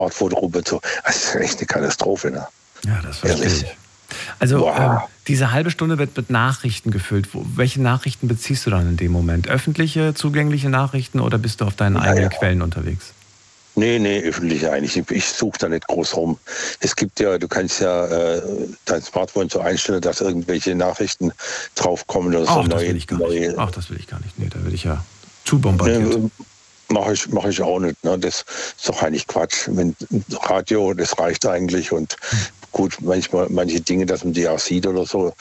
Sportfotogruppe und so. Das ist echt eine Katastrophe, ne? Ja, das verstehe ich. Also diese halbe Stunde wird mit Nachrichten gefüllt. Welche Nachrichten beziehst du dann in dem Moment? Öffentliche, zugängliche Nachrichten oder bist du auf deinen eigenen Quellen unterwegs? Nee, öffentlich eigentlich. Ich suche da nicht groß rum. Es gibt ja, du kannst ja dein Smartphone so einstellen, dass irgendwelche Nachrichten draufkommen oder so. Das will ich gar nicht. Ach, das will ich gar nicht. Nee, da werde ich ja zu bombardiert. Mach ich auch nicht. Ne? Das ist doch eigentlich Quatsch. Wenn Radio, das reicht eigentlich und gut, manche Dinge, dass man die auch sieht oder so,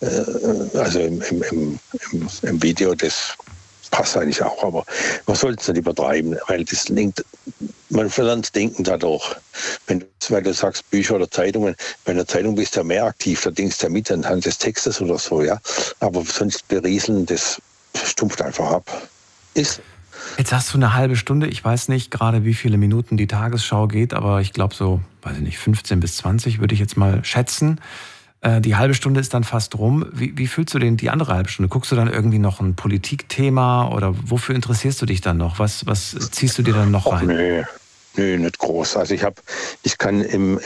also im Video, das passt eigentlich auch, aber man sollte es nicht übertreiben, weil das man verlernt Denken dadurch. Weil du sagst Bücher oder Zeitungen, bei einer Zeitung bist du ja mehr aktiv, da denkst du ja mit anhand des Textes oder so, ja. Aber sonst berieseln, das stumpft einfach ab. Jetzt hast du eine halbe Stunde, ich weiß nicht gerade, wie viele Minuten die Tagesschau geht, aber ich glaube so, weiß ich nicht, 15 bis 20 würde ich jetzt mal schätzen. Die halbe Stunde ist dann fast rum. Wie fühlst du denn die andere halbe Stunde? Guckst du dann irgendwie noch ein Politikthema oder wofür interessierst du dich dann noch? Was ziehst du dir dann noch rein? Nee, nicht groß. Also ich kann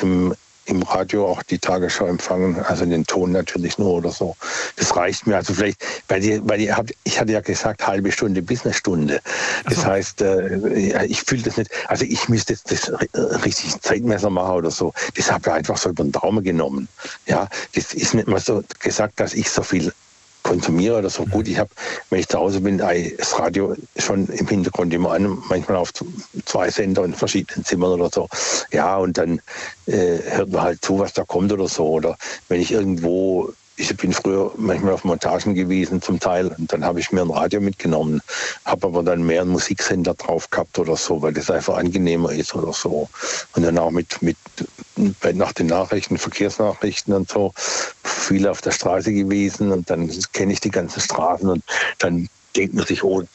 im Radio auch die Tagesschau empfangen, also den Ton natürlich nur oder so. Das reicht mir. Also vielleicht, ich hatte ja gesagt, halbe Stunde bis eine Stunde. Das heißt, ich fühle das nicht, also ich müsste jetzt das richtig Zeitmesser machen oder so. Das habe ich einfach so über den Daumen genommen. Ja, das ist nicht mal so gesagt, dass ich so viel konsumiere oder so. Gut, ich habe, wenn ich zu Hause bin, das Radio schon im Hintergrund immer an, manchmal auf 2 Sender in verschiedenen Zimmern oder so. Ja, und dann hört man halt zu, was da kommt oder so. Oder wenn ich irgendwo, ich bin früher manchmal auf Montagen gewesen zum Teil und dann habe ich mir ein Radio mitgenommen, habe aber dann mehr einen Musiksender drauf gehabt oder so, weil das einfach angenehmer ist oder so. Und dann auch nach den Nachrichten, Verkehrsnachrichten und so, viel auf der Straße gewesen und dann kenne ich die ganzen Straßen und dann denkt man sich, oh,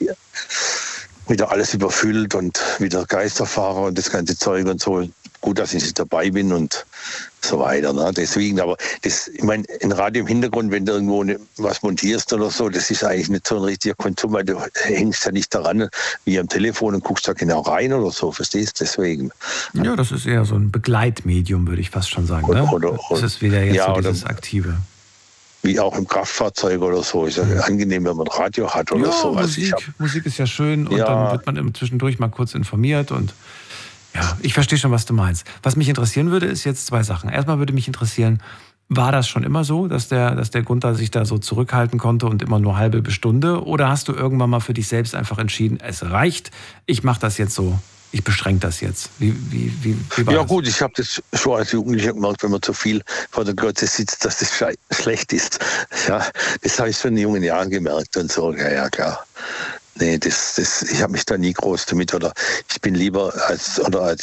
wieder alles überfüllt und wieder Geisterfahrer und das ganze Zeug und so. Gut, dass ich nicht dabei bin und so weiter. Ne? Deswegen, aber ich meine, ein Radio im Hintergrund, wenn du irgendwo was montierst oder so, das ist eigentlich nicht so ein richtiger Konsum, weil du hängst ja nicht daran wie am Telefon und guckst da genau rein oder so, verstehst du? Deswegen. Ja, das ist eher so ein Begleitmedium, würde ich fast schon sagen. Ne? Das ist wieder jetzt so dieses Aktive. Wie auch im Kraftfahrzeug oder so. Ist ja angenehm, wenn man Radio hat oder so. Musik ist ja schön und dann wird man zwischendurch mal kurz informiert und ja, ich verstehe schon, was du meinst. Was mich interessieren würde, ist jetzt 2 Sachen. Erstmal würde mich interessieren, war das schon immer so, dass der Gunther sich da so zurückhalten konnte und immer nur halbe Stunde? Oder hast du irgendwann mal für dich selbst einfach entschieden, es reicht, ich mache das jetzt so, ich beschränke das jetzt? Wie war das? Gut, ich habe das schon als Jugendlicher gemerkt, wenn man zu viel vor der Glotze sitzt, dass das schlecht ist. Ja, das habe ich schon in jungen Jahren gemerkt und so, ja klar. Nee, ich habe mich da nie groß damit, oder ich bin lieber als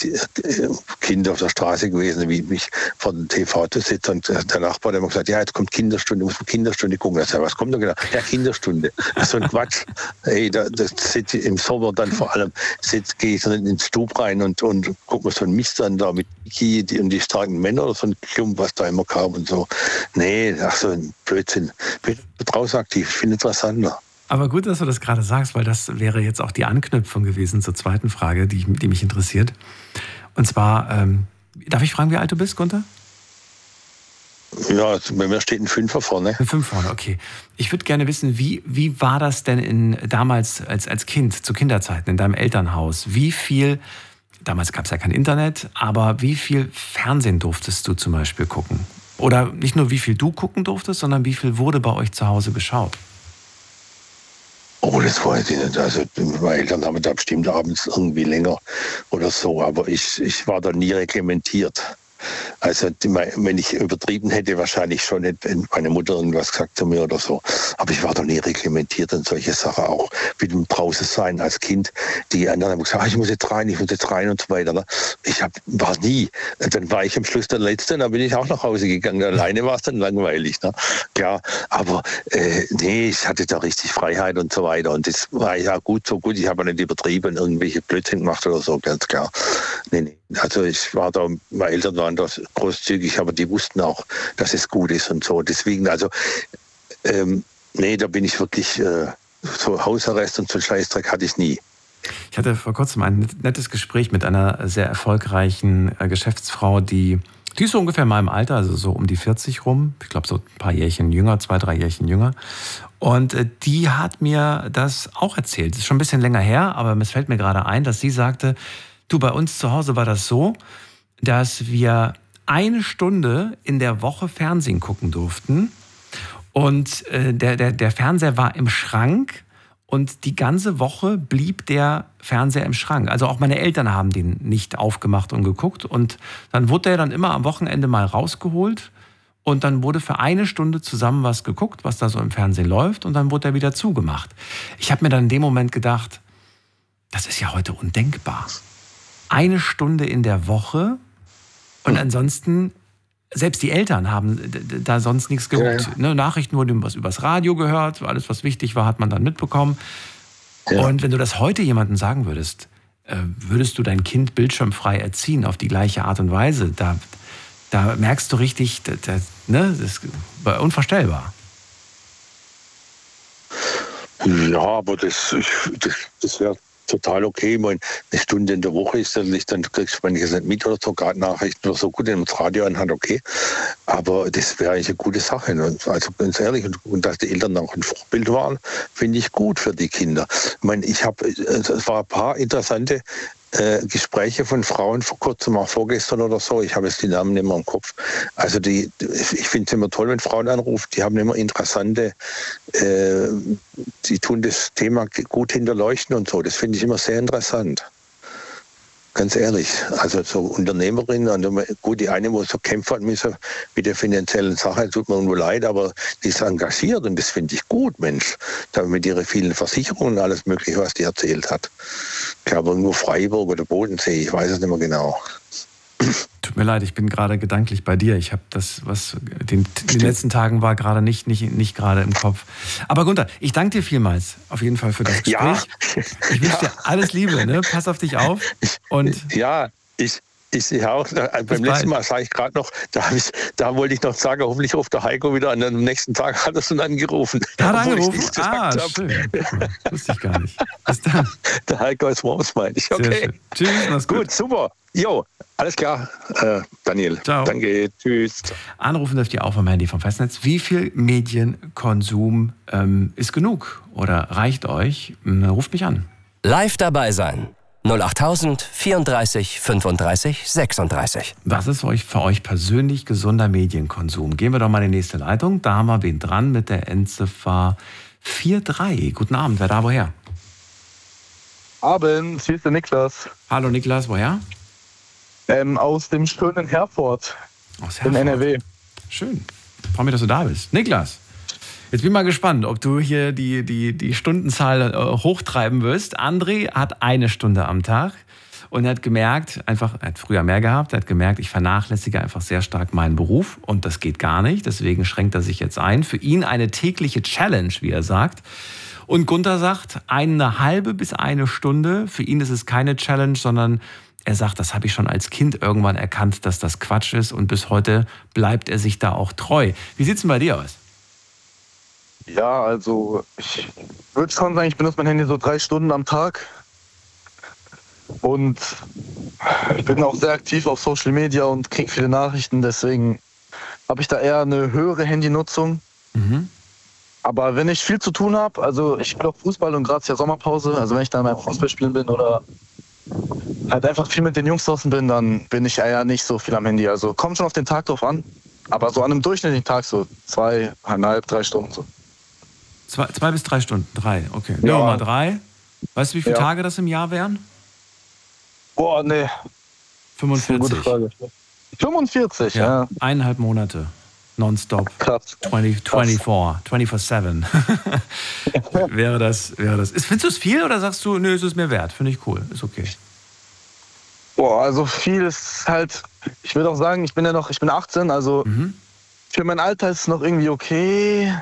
Kind auf der Straße gewesen, wie mich vor dem TV zu sitzen und der Nachbar hat immer gesagt, ja, jetzt kommt Kinderstunde, muss man Kinderstunde gucken. Ich sage, was kommt da genau? Ja, Kinderstunde. Das ist so ein Quatsch. Hey, das sitze ich im Sommer dann vor allem, gehe ich dann ins Stub rein und gucke mir so einen Mist an da mit Niki und die starken Männer oder so ein Klump, was da immer kam und so. Nee, ach so ein Blödsinn. Ich bin draußen aktiv, ich finde interessanter. Aber gut, dass du das gerade sagst, weil das wäre jetzt auch die Anknüpfung gewesen zur zweiten Frage, die mich interessiert. Und zwar, darf ich fragen, wie alt du bist, Gunther? Ja, bei mir steht ein 5er vorne. Ein 5 vorne, okay. Ich würde gerne wissen, wie war das denn damals als Kind, zu Kinderzeiten, in deinem Elternhaus? Damals gab es ja kein Internet, aber wie viel Fernsehen durftest du zum Beispiel gucken? Oder nicht nur, wie viel du gucken durftest, sondern wie viel wurde bei euch zu Hause geschaut? Oh, das weiß ich nicht. Also meine Eltern haben da bestimmt abends irgendwie länger oder so, aber ich war da nie reglementiert. Also wenn ich übertrieben hätte, wahrscheinlich schon nicht, wenn meine Mutter irgendwas gesagt zu mir oder so. Aber ich war da nie reglementiert und solche Sachen auch. Mit dem draußen sein als Kind. Die anderen haben gesagt, ich muss jetzt rein und so weiter. Ne? War nie. Dann war ich am Schluss der Letzte, dann bin ich auch nach Hause gegangen. Alleine war es dann langweilig. Ne? Ja, aber ich hatte da richtig Freiheit und so weiter. Und das war ja gut, so gut. Ich habe nicht übertrieben, irgendwelche Blödsinn gemacht oder so, ganz klar. Nee. Also meine Eltern waren da großzügig, aber die wussten auch, dass es gut ist und so. Deswegen, also, da bin ich wirklich, so Hausarrest und so Scheißdreck hatte ich nie. Ich hatte vor kurzem ein nettes Gespräch mit einer sehr erfolgreichen Geschäftsfrau, die ist so ungefähr in meinem Alter, also so um die 40 rum. Ich glaube, so ein paar Jährchen jünger, 2, 3 Jährchen jünger. Und die hat mir das auch erzählt. Das ist schon ein bisschen länger her, aber es fällt mir gerade ein, dass sie sagte, du, bei uns zu Hause war das so, dass wir 1 Stunde in der Woche Fernsehen gucken durften. Und der Fernseher war im Schrank und die ganze Woche blieb der Fernseher im Schrank. Also auch meine Eltern haben den nicht aufgemacht und geguckt. Und dann wurde der dann immer am Wochenende mal rausgeholt. Und dann wurde für 1 Stunde zusammen was geguckt, was da so im Fernsehen läuft. Und dann wurde er wieder zugemacht. Ich habe mir dann in dem Moment gedacht, das ist ja heute undenkbar. 1 Stunde in der Woche und ansonsten, selbst die Eltern haben da sonst nichts geguckt. Ja. Ne, Nachrichten wurden was übers Radio gehört, alles was wichtig war, hat man dann mitbekommen. Ja. Und wenn du das heute jemandem sagen würdest, würdest du dein Kind bildschirmfrei erziehen auf die gleiche Art und Weise, da merkst du richtig, ne, das ist unvorstellbar. Ja, aber das wäre total okay. Ich meine, 1 Stunde in der Woche ist natürlich, dann kriegst du manches nicht mit oder so, gerade Nachrichten oder so, gut, wenn man das Radio anhat, okay. Aber das wäre eigentlich eine gute Sache. Also ganz ehrlich, und dass die Eltern auch ein Vorbild waren, finde ich gut für die Kinder. Ich meine, es war ein paar interessante Gespräche von Frauen vor kurzem, auch vorgestern oder so. Ich habe jetzt die Namen nicht mehr im Kopf. Also ich finde es immer toll, wenn Frauen anrufen. Die haben immer interessante, die tun das Thema gut hinterleuchten und so. Das finde ich immer sehr interessant. Ganz ehrlich. Also so Unternehmerinnen, gut, die eine, wo so kämpfen hat müssen mit der finanziellen Sache, tut mir nur leid, aber die ist engagiert und das finde ich gut, Mensch. Da mit ihren vielen Versicherungen und alles Mögliche, was die erzählt hat. Ich glaube, nur Freiburg oder Bodensee, ich weiß es nicht mehr genau. Tut mir leid, ich bin gerade gedanklich bei dir. Ich habe das, was in den letzten Tagen war, gerade nicht gerade im Kopf. Aber Gunther, ich danke dir vielmals auf jeden Fall für das Gespräch. Ja. Ich wünsche dir alles Liebe, ne? Pass auf dich auf. Und ja, ich auch. Beim letzten Mal sage ich gerade noch, da wollte ich noch sagen, hoffentlich ruft der Heiko wieder an. Am nächsten Tag hat er schon angerufen. Hat er angerufen? Schön. Wusste ich gar nicht. Bis dann. Der Heiko ist Worms, meine ich. Okay. Tschüss, mach's gut. Gut, super. Jo, alles klar, Daniel. Ciao. Danke, tschüss. Anrufen dürft ihr auch vom Handy vom Festnetz. Wie viel Medienkonsum ist genug oder reicht euch? Ruft mich an. Live dabei sein. 08000 34 35 36. Was ist für euch persönlich gesunder Medienkonsum? Gehen wir doch mal in die nächste Leitung. Da haben wir wen dran mit der Endziffer 43. Guten Abend, wer da woher? Abend, hier ist der Niklas. Hallo Niklas, woher? Aus dem schönen Herford. Aus Herford. In NRW. Schön. Freue mich, dass du da bist. Niklas, jetzt bin ich mal gespannt, ob du hier die Stundenzahl hochtreiben wirst. André hat 1 Stunde am Tag und er hat gemerkt, er hat früher mehr gehabt, er hat gemerkt, ich vernachlässige einfach sehr stark meinen Beruf und das geht gar nicht. Deswegen schränkt er sich jetzt ein. Für ihn eine tägliche Challenge, wie er sagt. Und Gunther sagt, 1,5 bis 1 Stunde. Für ihn ist es keine Challenge, sondern er sagt, das habe ich schon als Kind irgendwann erkannt, dass das Quatsch ist und bis heute bleibt er sich da auch treu. Wie sieht es denn bei dir aus? Ja, also ich würde schon sagen, ich benutze mein Handy so 3 Stunden am Tag. Und ich bin auch sehr aktiv auf Social Media und kriege viele Nachrichten. Deswegen habe ich da eher eine höhere Handynutzung. Mhm. Aber wenn ich viel zu tun habe, also ich spiele auch Fußball und gerade ist ja Sommerpause, also wenn ich da beim Fußballspielen bin oder halt einfach viel mit den Jungs draußen bin, dann bin ich eher nicht so viel am Handy. Also kommt schon auf den Tag drauf an, aber so an einem durchschnittlichen Tag so 2,5, 3 Stunden so. 2 bis 3 Stunden, 3, okay. Ja. Mal 3. Weißt du, wie viele Tage das im Jahr wären? Boah, nee. 45. Gute Frage. 45, ja. 1,5 Monate. Nonstop. Krass. 24/7. wäre das. Findest du es viel oder sagst du, nö, ist es mir wert? Finde ich cool, ist okay. Boah, also viel ist halt, ich würde auch sagen, ich bin 18, also für mein Alter ist es noch irgendwie okay.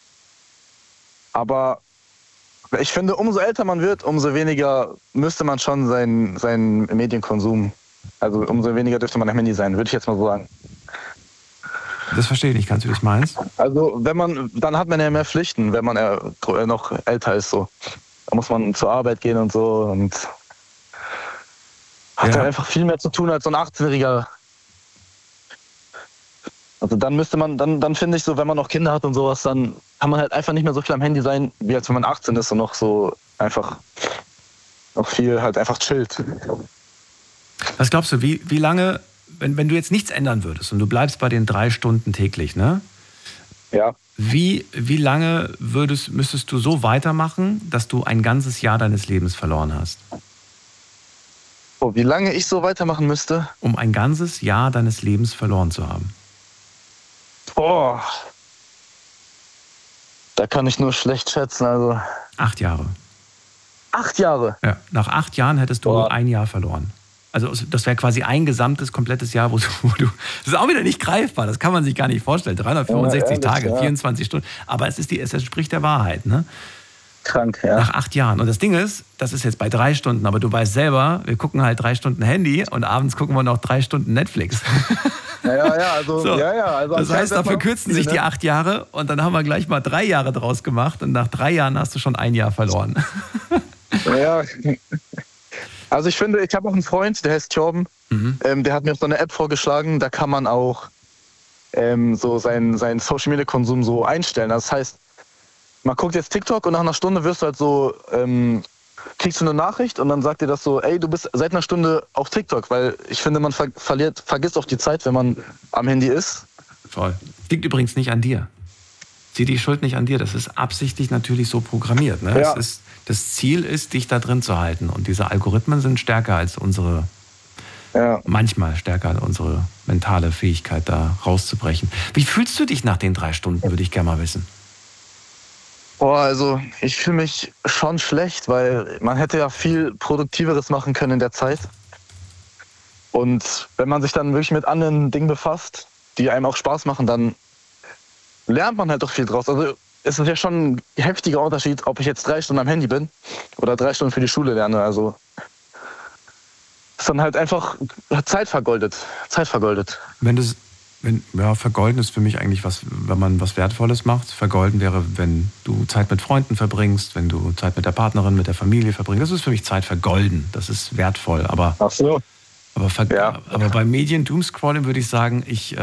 Aber ich finde, umso älter man wird, umso weniger müsste man schon seinen Medienkonsum, also umso weniger dürfte man am Handy sein, würde ich jetzt mal so sagen. Das verstehe ich nicht ganz, wie du es meinst. Also dann hat man ja mehr Pflichten, wenn man noch älter ist so. Da muss man zur Arbeit gehen und so und hat halt einfach viel mehr zu tun als so ein 18-Jähriger. Also dann müsste man, dann finde ich so, wenn man noch Kinder hat und sowas, dann kann man halt einfach nicht mehr so viel am Handy sein, wie als wenn man 18 ist und noch so einfach noch viel halt einfach chillt. Was glaubst du, wie lange, wenn du jetzt nichts ändern würdest und du bleibst bei den 3 Stunden täglich, ne? Ja. Wie lange müsstest du so weitermachen, dass du ein ganzes Jahr deines Lebens verloren hast? Oh, wie lange ich so weitermachen müsste? Um ein ganzes Jahr deines Lebens verloren zu haben. Boah. Da kann ich nur schlecht schätzen, also. 8 Jahre. 8 Jahre? Ja, nach 8 Jahren hättest du ein Jahr verloren. Also das wäre quasi ein gesamtes, komplettes Jahr, wo du... Das ist auch wieder nicht greifbar, das kann man sich gar nicht vorstellen. 365 Tage, 24 Stunden. Aber es entspricht der Wahrheit, ne? Krank, ja. Nach 8 Jahren. Und das Ding ist, das ist jetzt bei 3 Stunden, aber du weißt selber, wir gucken halt 3 Stunden Handy und abends gucken wir noch 3 Stunden Netflix. Also, so. Also das heißt, da verkürzen sich die 8 Jahre und dann haben wir gleich mal 3 Jahre draus gemacht und nach 3 Jahren hast du schon ein Jahr verloren. Ja, also ich finde, ich habe auch einen Freund, der heißt Torben, der hat mir so eine App vorgeschlagen, da kann man auch so seinen Social-Media-Konsum so einstellen. Das heißt, man guckt jetzt TikTok und nach einer Stunde wirst du halt so, kriegst du eine Nachricht und dann sagt dir das so, ey, du bist seit einer Stunde auf TikTok, weil ich finde, man vergisst auch die Zeit, wenn man am Handy ist. Voll. Liegt übrigens nicht an dir. Zieh die Schuld nicht an dir, das ist absichtlich natürlich so programmiert. Ne? Ja. Das Ziel ist, dich da drin zu halten und diese Algorithmen sind stärker als manchmal stärker als unsere mentale Fähigkeit, da rauszubrechen. Wie fühlst du dich nach den 3 Stunden, würde ich gerne mal wissen. Boah, also ich fühle mich schon schlecht, weil man hätte ja viel Produktiveres machen können in der Zeit. Und wenn man sich dann wirklich mit anderen Dingen befasst, die einem auch Spaß machen, dann lernt man halt doch viel draus. Also es ist ja schon ein heftiger Unterschied, ob ich jetzt 3 Stunden am Handy bin oder 3 Stunden für die Schule lerne. Also ist dann halt einfach Zeit vergoldet. Vergolden ist für mich eigentlich was, wenn man was Wertvolles macht. Vergolden wäre, wenn du Zeit mit Freunden verbringst, wenn du Zeit mit der Partnerin, mit der Familie verbringst. Das ist für mich Zeit vergolden. Das ist wertvoll. Aber, ach so. aber bei Medien-Doomscrolling würde ich sagen, ich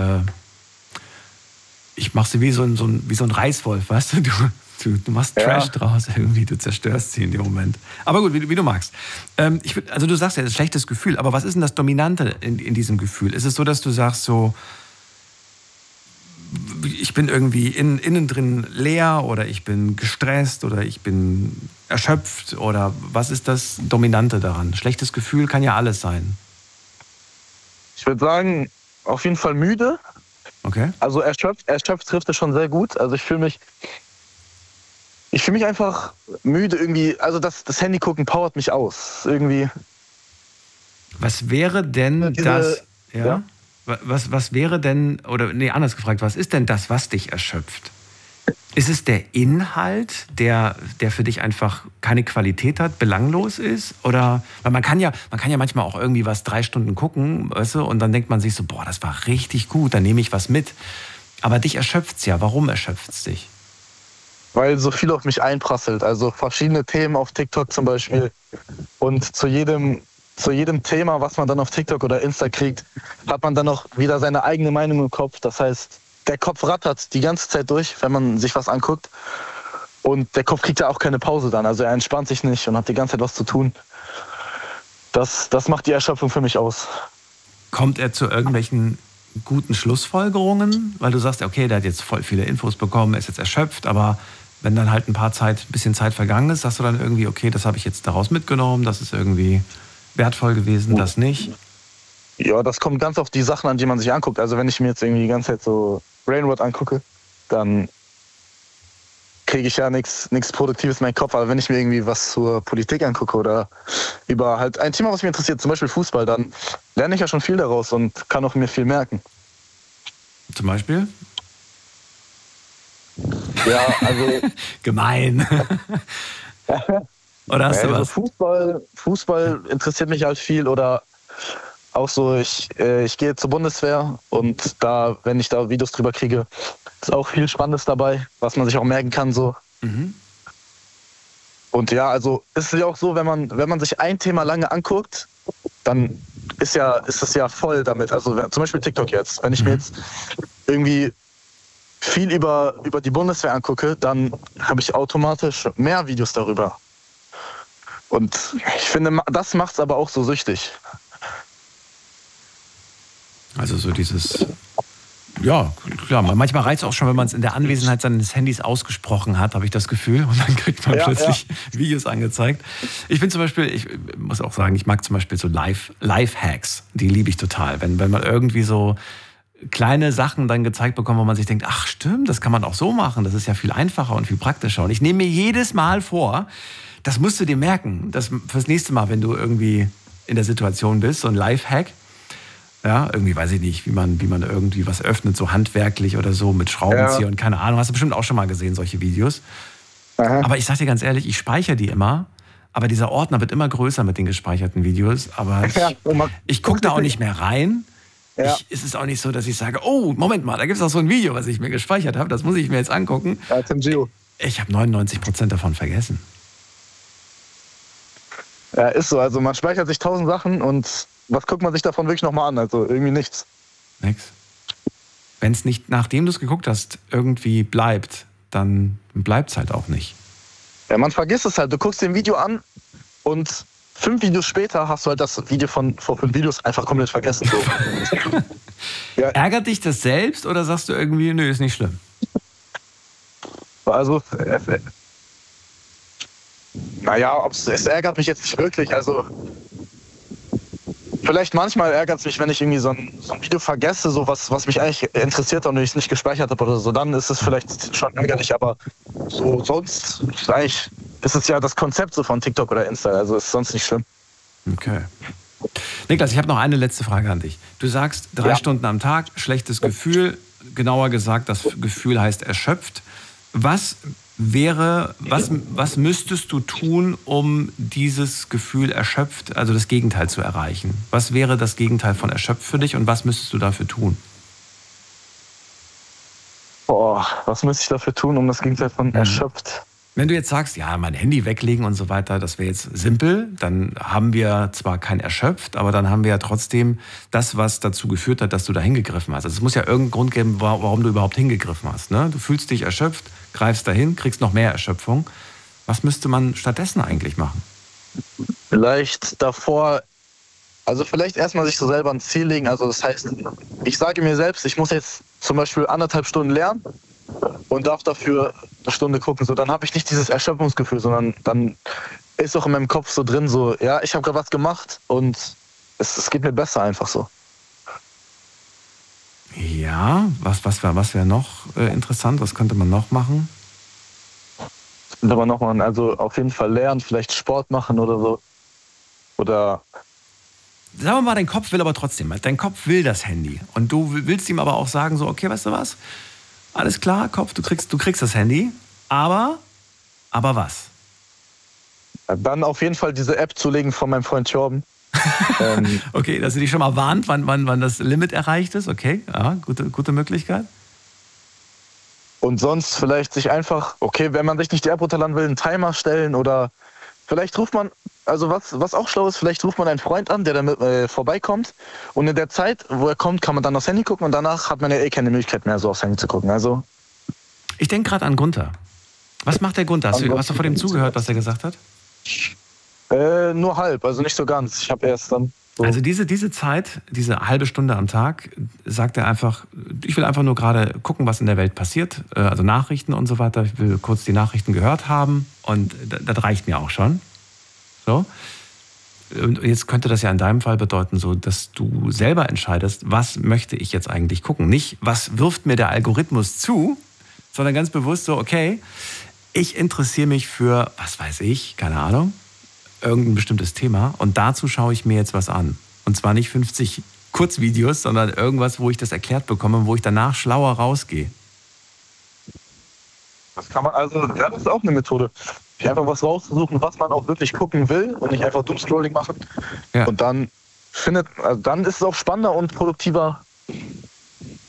mache sie wie so ein Reißwolf, weißt du? Du machst Trash draus irgendwie, du zerstörst sie in dem Moment. Aber gut, wie du magst. Also du sagst ja, das ist ein schlechtes Gefühl, aber was ist denn das Dominante in diesem Gefühl? Ist es so, dass du sagst so, ich bin irgendwie innen drin leer oder ich bin gestresst oder ich bin erschöpft oder was ist das Dominante daran? Schlechtes Gefühl kann ja alles sein. Ich würde sagen, auf jeden Fall müde. Okay. Also erschöpft trifft es schon sehr gut. Also ich fühle mich einfach müde irgendwie. Also das Handy gucken powert mich aus. Irgendwie. Was wäre denn das? Ja? Was wäre denn, oder nee, anders gefragt, was ist denn das, was dich erschöpft? Ist es der Inhalt, der für dich einfach keine Qualität hat, belanglos ist? Oder, weil man kann ja manchmal auch irgendwie was 3 Stunden gucken, weißt du, und dann denkt man sich so, boah, das war richtig gut, dann nehme ich was mit. Aber dich erschöpft's ja. Warum erschöpft's dich? Weil so viel auf mich einprasselt. Also verschiedene Themen auf TikTok zum Beispiel. Und zu jedem Thema, was man dann auf TikTok oder Insta kriegt, hat man dann noch wieder seine eigene Meinung im Kopf. Das heißt, der Kopf rattert die ganze Zeit durch, wenn man sich was anguckt. Und der Kopf kriegt ja auch keine Pause dann. Also er entspannt sich nicht und hat die ganze Zeit was zu tun. Das macht die Erschöpfung für mich aus. Kommt er zu irgendwelchen guten Schlussfolgerungen? Weil du sagst, okay, der hat jetzt voll viele Infos bekommen, ist jetzt erschöpft, aber wenn dann halt ein bisschen Zeit vergangen ist, sagst du dann irgendwie, okay, das habe ich jetzt daraus mitgenommen, das ist irgendwie wertvoll gewesen, das nicht? Ja, das kommt ganz auf die Sachen an, die man sich anguckt. Also wenn ich mir jetzt irgendwie die ganze Zeit so Brainrot angucke, dann kriege ich ja nichts Produktives in meinen Kopf. Aber wenn ich mir irgendwie was zur Politik angucke oder über halt ein Thema, was mich interessiert, zum Beispiel Fußball, dann lerne ich ja schon viel daraus und kann auch mir viel merken. Zum Beispiel? Ja, also... Gemein. Oder hast du was? Fußball interessiert mich halt viel oder auch so, ich gehe zur Bundeswehr und da, wenn ich da Videos drüber kriege, ist auch viel Spannendes dabei, was man sich auch merken kann so. Mhm. Und ja, also ist es ja auch so, wenn man sich ein Thema lange anguckt, dann ist es ja voll damit. Also zum Beispiel TikTok jetzt. Wenn ich mir jetzt irgendwie viel über die Bundeswehr angucke, dann habe ich automatisch mehr Videos darüber. Und ich finde, das macht es aber auch so süchtig. Also so dieses... Ja, klar. Manchmal reicht es auch schon, wenn man es in der Anwesenheit seines Handys ausgesprochen hat, habe ich das Gefühl. Und dann kriegt man plötzlich Videos angezeigt. Ich bin zum Beispiel, ich muss auch sagen, ich mag zum Beispiel so Life-Hacks. Die liebe ich total. Wenn man irgendwie so kleine Sachen dann gezeigt bekommt, wo man sich denkt, ach stimmt, das kann man auch so machen. Das ist ja viel einfacher und viel praktischer. Und ich nehme mir jedes Mal vor, das musst du dir merken, dass fürs nächste Mal, wenn du irgendwie in der Situation bist, so ein Life-Hack, ja, irgendwie weiß ich nicht, wie man irgendwie was öffnet, so handwerklich oder so mit Schraubenzieher und keine Ahnung. Hast du bestimmt auch schon mal gesehen, solche Videos. Aha. Aber ich sag dir ganz ehrlich, ich speichere die immer, aber dieser Ordner wird immer größer mit den gespeicherten Videos. Aber ich gucke da auch nicht mehr rein. Ja. Es ist auch nicht so, dass ich sage, oh, Moment mal, da gibt es auch so ein Video, was ich mir gespeichert habe, das muss ich mir jetzt angucken. Ich habe 99% davon vergessen. Ja, ist so. Also man speichert sich 1000 Sachen und was guckt man sich davon wirklich nochmal an? Also irgendwie nichts. Nix. Wenn es nicht, nachdem du es geguckt hast, irgendwie bleibt, dann bleibt es halt auch nicht. Ja, man vergisst es halt. Du guckst dir ein Video an und 5 Videos später hast du halt das Video von vor 5 Videos einfach komplett vergessen. So. Ja. Ärgert dich das selbst oder sagst du irgendwie, nö, ist nicht schlimm? Also, naja, es ärgert mich jetzt nicht wirklich. Also, vielleicht manchmal ärgert es mich, wenn ich irgendwie so ein Video vergesse, so was mich eigentlich interessiert und ich es nicht gespeichert habe oder so. Dann ist es vielleicht schon ärgerlich, aber so sonst ist es ja das Konzept so von TikTok oder Insta. Also ist sonst nicht schlimm. Okay. Niklas, ich habe noch eine letzte Frage an dich. Du sagst 3 Stunden am Tag, schlechtes Gefühl. Genauer gesagt, das Gefühl heißt erschöpft. Was müsstest du tun, um dieses Gefühl erschöpft, also das Gegenteil zu erreichen? Was wäre das Gegenteil von erschöpft für dich und was müsstest du dafür tun? Boah, was müsste ich dafür tun, um das Gegenteil von erschöpft? Wenn du jetzt sagst, ja, mein Handy weglegen und so weiter, das wäre jetzt simpel, dann haben wir zwar kein erschöpft, aber dann haben wir ja trotzdem das, was dazu geführt hat, dass du da hingegriffen hast. Also es muss ja irgendeinen Grund geben, warum du überhaupt hingegriffen hast. Ne? Du fühlst dich erschöpft, greifst dahin, kriegst noch mehr Erschöpfung. Was müsste man stattdessen eigentlich machen? Vielleicht davor, also vielleicht erstmal sich so selber ein Ziel legen. Also das heißt, ich sage mir selbst, ich muss jetzt zum Beispiel 1,5 Stunden lernen und darf dafür 1 Stunde gucken. So, dann habe ich nicht dieses Erschöpfungsgefühl, sondern dann ist auch in meinem Kopf so drin, so, ja, ich habe gerade was gemacht und es geht mir besser einfach so. Ja, was wär noch interessant? Was könnte man noch machen? Was könnte man noch machen? Also auf jeden Fall lernen, vielleicht Sport machen oder so. Oder... Sagen wir mal, dein Kopf will aber trotzdem, dein Kopf will das Handy. Und du willst ihm aber auch sagen, so, okay, weißt du was? Alles klar, Kopf, du kriegst das Handy, aber was? Ja, dann auf jeden Fall diese App zulegen von meinem Freund Torben. Okay, dass du dich schon mal warnt, wann das Limit erreicht ist. Okay, ja, gute Möglichkeit. Und sonst vielleicht sich einfach, okay, wenn man sich nicht die App runterladen will, einen Timer stellen oder vielleicht ruft man, also was auch schlau ist, vielleicht ruft man einen Freund an, der dann vorbeikommt und in der Zeit, wo er kommt, kann man dann aufs Handy gucken und danach hat man ja keine Möglichkeit mehr, so aufs Handy zu gucken. Also ich denke gerade an Gunther. Was macht der Gunther? Hast du vor dem zugehört, was er gesagt hat? Nur halb, also nicht so ganz. Ich habe erst dann... So. Also diese Zeit, diese halbe Stunde am Tag, sagt er einfach, ich will einfach nur gerade gucken, was in der Welt passiert, also Nachrichten und so weiter. Ich will kurz die Nachrichten gehört haben und das reicht mir auch schon. So. Und jetzt könnte das ja in deinem Fall bedeuten, so, dass du selber entscheidest, was möchte ich jetzt eigentlich gucken. Nicht, was wirft mir der Algorithmus zu, sondern ganz bewusst so, okay, ich interessiere mich für, was weiß ich, keine Ahnung, irgendein bestimmtes Thema und dazu schaue ich mir jetzt was an. Und zwar nicht 50 Kurzvideos, sondern irgendwas, wo ich das erklärt bekomme, wo ich danach schlauer rausgehe. Das kann man, also, ja, das ist auch eine Methode. Einfach was rauszusuchen, was man auch wirklich gucken will und nicht einfach Doomscrolling machen. Ja. Und dann dann ist es auch spannender und produktiver.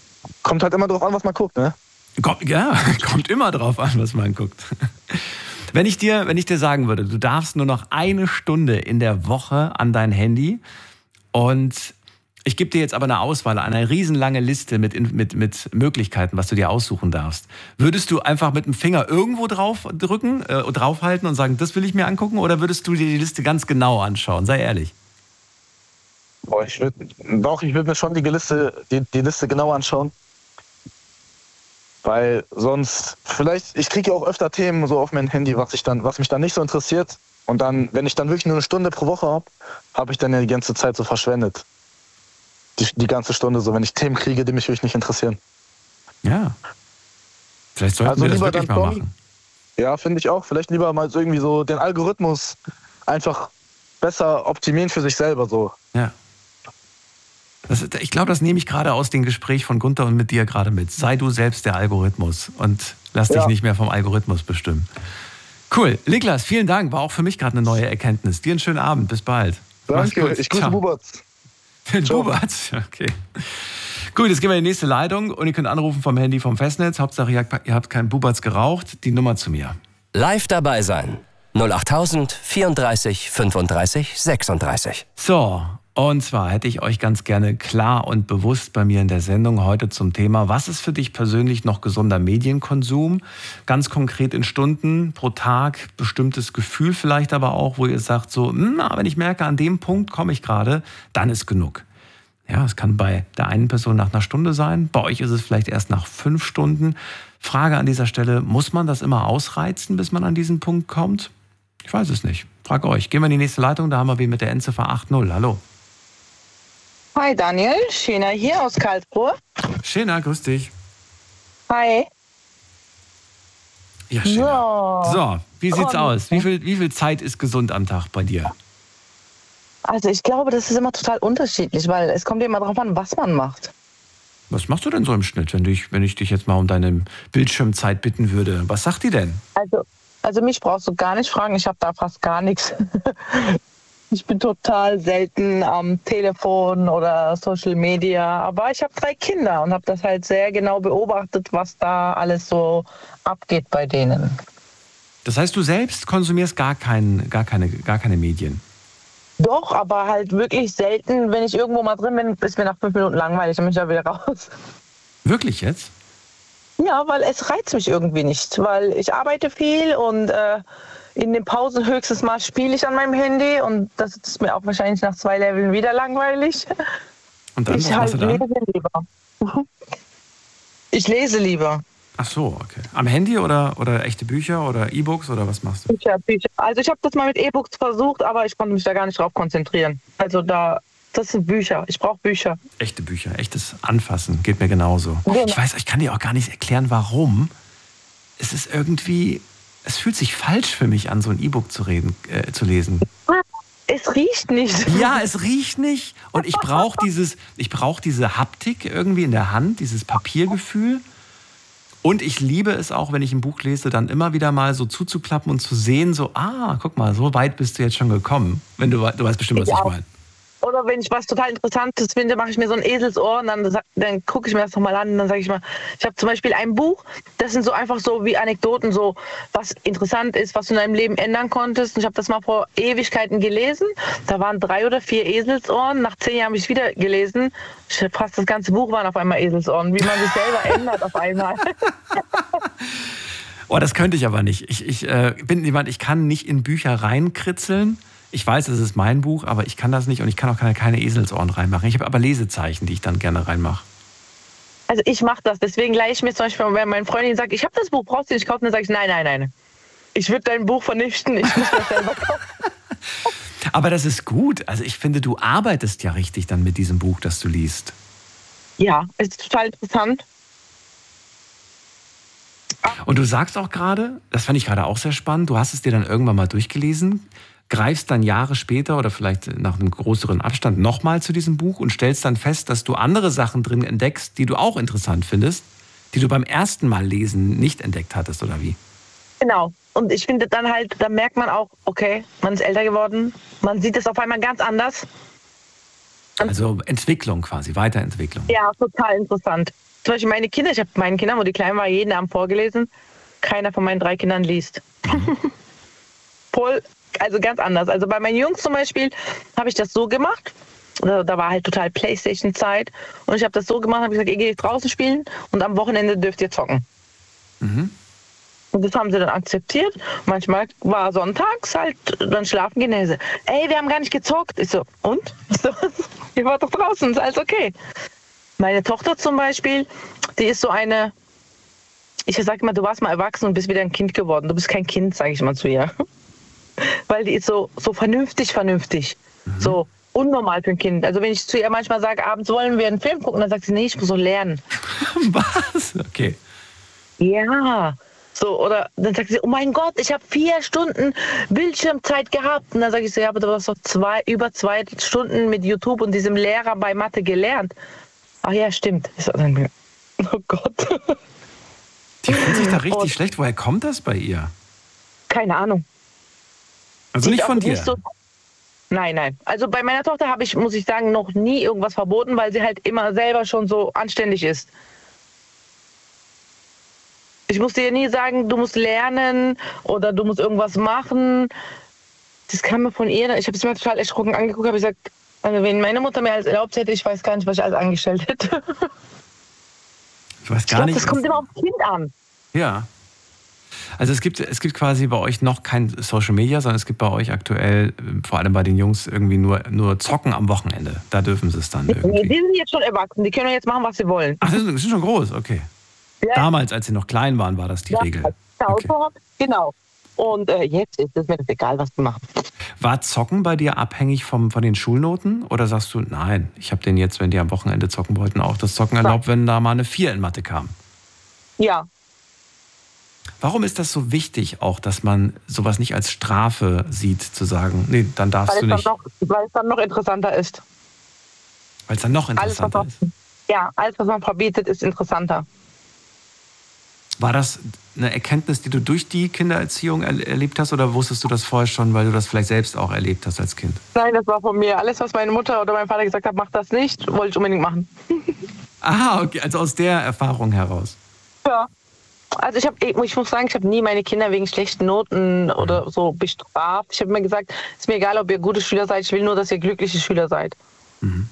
Kommt halt immer drauf an, was man guckt, ne? Kommt immer drauf an, was man guckt. Wenn ich dir sagen würde, du darfst nur noch 1 Stunde in der Woche an dein Handy und ich gebe dir jetzt aber eine Auswahl, eine riesenlange Liste mit Möglichkeiten, was du dir aussuchen darfst. Würdest du einfach mit dem Finger irgendwo draufhalten und sagen, das will ich mir angucken, oder würdest du dir die Liste ganz genau anschauen? Sei ehrlich. Boah, ich würde mir schon die Liste genau anschauen. Weil sonst, ich kriege ja auch öfter Themen so auf mein Handy, was mich dann nicht so interessiert. Und dann, wenn ich dann wirklich nur 1 Stunde pro Woche habe ich dann ja die ganze Zeit so verschwendet. Die ganze Stunde so, wenn ich Themen kriege, die mich wirklich nicht interessieren. Ja. Vielleicht sollten wir das wirklich mal machen. Ja, finde ich auch. Vielleicht lieber mal so irgendwie so den Algorithmus einfach besser optimieren für sich selber so. Ja. Ich glaube, das nehme ich gerade aus dem Gespräch von Gunther und mit dir gerade mit. Sei du selbst der Algorithmus und lass dich nicht mehr vom Algorithmus bestimmen. Cool. Niklas, vielen Dank. War auch für mich gerade eine neue Erkenntnis. Dir einen schönen Abend. Bis bald. Danke. Ich grüße Bubatz. Bubatz, okay. Gut, jetzt gehen wir in die nächste Leitung und ihr könnt anrufen vom Handy vom Festnetz. Hauptsache, ihr habt keinen Bubatz geraucht. Die Nummer zu mir. Live dabei sein. 08000 34 35 36. So, und zwar hätte ich euch ganz gerne klar und bewusst bei mir in der Sendung heute zum Thema, was ist für dich persönlich noch gesunder Medienkonsum? Ganz konkret in Stunden pro Tag, bestimmtes Gefühl vielleicht aber auch, wo ihr sagt so, wenn ich merke, an dem Punkt komme ich gerade, dann ist genug. Ja, es kann bei der einen Person nach 1 Stunde sein, bei euch ist es vielleicht erst nach 5 Stunden. Frage an dieser Stelle, muss man das immer ausreizen, bis man an diesen Punkt kommt? Ich weiß es nicht. Frag euch. Gehen wir in die nächste Leitung, da haben wir wen mit der Endziffer 80. Hallo. Hi Daniel, Schena hier aus Karlsruhe. Schena, grüß dich. Hi. Ja, Schena. So, wie sieht's aus? Wie viel Zeit ist gesund am Tag bei dir? Also ich glaube, das ist immer total unterschiedlich, weil es kommt immer darauf an, was man macht. Was machst du denn so im Schnitt, wenn ich dich jetzt mal um deine Bildschirmzeit bitten würde? Was sagt die denn? Also mich brauchst du gar nicht fragen, ich habe da fast gar nichts. Ich bin total selten am Telefon oder Social Media, aber ich habe 3 Kinder und habe das halt sehr genau beobachtet, was da alles so abgeht bei denen. Das heißt, du selbst konsumierst gar keine Medien? Doch, aber halt wirklich selten. Wenn ich irgendwo mal drin bin, ist mir nach 5 Minuten langweilig, dann bin ich ja wieder raus. Wirklich jetzt? Ja, weil es reizt mich irgendwie nicht, weil ich arbeite viel und in den Pausen höchstens mal spiele ich an meinem Handy und das ist mir auch wahrscheinlich nach 2 Leveln wieder langweilig. Und dann, was machst du dann? Ich lese lieber. Ach so, okay. Am Handy oder echte Bücher oder E-Books oder was machst du? Bücher. Also ich habe das mal mit E-Books versucht, aber ich konnte mich da gar nicht drauf konzentrieren. Also das sind Bücher. Ich brauche Bücher. Echte Bücher, echtes Anfassen. Geht mir genauso. Genau. Ich kann dir auch gar nicht erklären, warum. Es fühlt sich falsch für mich an, so ein E-Book zu lesen. Es riecht nicht. Ja, es riecht nicht. Und ich brauche diese Haptik irgendwie in der Hand, dieses Papiergefühl. Und ich liebe es auch, wenn ich ein Buch lese, dann immer wieder mal so zuzuklappen und zu sehen, so, guck mal, so weit bist du jetzt schon gekommen. Du weißt bestimmt, was ich meine. Oder wenn ich was total Interessantes finde, mache ich mir so ein Eselsohr und dann gucke ich mir das nochmal an und dann sage ich mal, ich habe zum Beispiel ein Buch, das sind so einfach so wie Anekdoten, so was interessant ist, was du in deinem Leben ändern konntest. Und ich habe das mal vor Ewigkeiten gelesen. Da waren 3 oder 4 Eselsohren. Nach 10 Jahren habe ich es wieder gelesen. Fast das ganze Buch waren auf einmal Eselsohren, wie man sich selber ändert auf einmal. Oh, das könnte ich aber nicht. Ich bin jemand, ich kann nicht in Bücher reinkritzeln. Ich weiß, es ist mein Buch, aber ich kann das nicht und ich kann auch keine Eselsohren reinmachen. Ich habe aber Lesezeichen, die ich dann gerne reinmache. Also ich mache das, deswegen leihe ich mir zum Beispiel, wenn meine Freundin sagt, ich habe das Buch, brauchst du nicht kaufen, dann sage ich, nein. Ich würde dein Buch vernichten, ich muss das selber kaufen. Aber das ist gut. Also ich finde, du arbeitest ja richtig dann mit diesem Buch, das du liest. Ja, es ist total interessant. Und du sagst auch gerade, das fand ich gerade auch sehr spannend, du hast es dir dann irgendwann mal durchgelesen, greifst dann Jahre später oder vielleicht nach einem größeren Abstand nochmal zu diesem Buch und stellst dann fest, dass du andere Sachen drin entdeckst, die du auch interessant findest, die du beim ersten Mal lesen nicht entdeckt hattest, oder wie? Genau. Und ich finde dann halt, da merkt man auch, okay, man ist älter geworden, man sieht es auf einmal ganz anders. Also Entwicklung quasi, Weiterentwicklung. Ja, total interessant. Zum Beispiel ich habe meinen Kindern, wo die klein war, jeden Abend vorgelesen. Keiner von meinen 3 Kindern liest. also ganz anders. Also bei meinen Jungs zum Beispiel habe ich das so gemacht. Da war halt total Playstation-Zeit. Und ich habe das so gemacht, habe gesagt, ihr geht draußen spielen und am Wochenende dürft ihr zocken. Und das haben sie dann akzeptiert. Manchmal war sonntags halt, dann schlafen gehen. Ey, wir haben gar nicht gezockt. Ich so, und? So, ihr wart doch draußen, ist alles okay. Meine Tochter zum Beispiel, die ist so eine, ich sage immer, du warst mal erwachsen und bist wieder ein Kind geworden. Du bist kein Kind, sage ich mal zu ihr. Weil die ist so vernünftig. So unnormal für ein Kind. Also wenn ich zu ihr manchmal sage, abends wollen wir einen Film gucken, dann sagt sie, nee, ich muss so lernen. Was? Okay. Ja. So, oder dann sagt sie, oh mein Gott, ich habe 4 Stunden Bildschirmzeit gehabt. Und dann sage ich so, ja, aber du hast doch über 2 Stunden mit YouTube und diesem Lehrer bei Mathe gelernt. Ach ja, stimmt. Ich so, oh Gott. Die fühlt sich da richtig schlecht. Woher kommt das bei ihr? Keine Ahnung. Also nicht von dir? Nicht so, nein. Also bei meiner Tochter habe ich, muss ich sagen, noch nie irgendwas verboten, weil sie halt immer selber schon so anständig ist. Ich musste ihr nie sagen, du musst lernen oder du musst irgendwas machen. Das kam mir von ihr. Ich habe es mir total erschrocken angeguckt, habe gesagt, also wenn meine Mutter mir alles erlaubt hätte, ich weiß gar nicht, was ich alles angestellt hätte. Ich weiß gar nicht. Das kommt immer aufs Kind an. Ja. Also es gibt quasi bei euch noch kein Social Media, sondern es gibt bei euch aktuell, vor allem bei den Jungs, irgendwie nur Zocken am Wochenende. Da dürfen sie es dann irgendwie. Die sind jetzt schon erwachsen, die können jetzt machen, was sie wollen. Ach, die sind schon groß, okay. Ja. Damals, als sie noch klein waren, war das die Regel. Okay. Genau. Und jetzt ist es mir egal, was die machen. War Zocken bei dir abhängig von den Schulnoten? Oder sagst du, nein, ich habe denen jetzt, wenn die am Wochenende zocken wollten, auch das Zocken erlaubt, wenn da mal eine 4 in Mathe kam? Ja. Warum ist das so wichtig auch, dass man sowas nicht als Strafe sieht, zu sagen, nee, dann darfst du nicht? Weil es dann noch interessanter ist. Weil es dann noch interessanter ist? Ja, alles, was man verbietet, ist interessanter. War das eine Erkenntnis, die du durch die Kindererziehung erlebt hast, oder wusstest du das vorher schon, weil du das vielleicht selbst auch erlebt hast als Kind? Nein, das war von mir. Alles, was meine Mutter oder mein Vater gesagt hat, mach das nicht, wollte ich unbedingt machen. Aha, okay, also aus der Erfahrung heraus. Ja. Also ich muss sagen, ich habe nie meine Kinder wegen schlechten Noten oder so bestraft. Ich habe mir gesagt, ist mir egal, ob ihr gute Schüler seid, ich will nur, dass ihr glückliche Schüler seid. Mhm.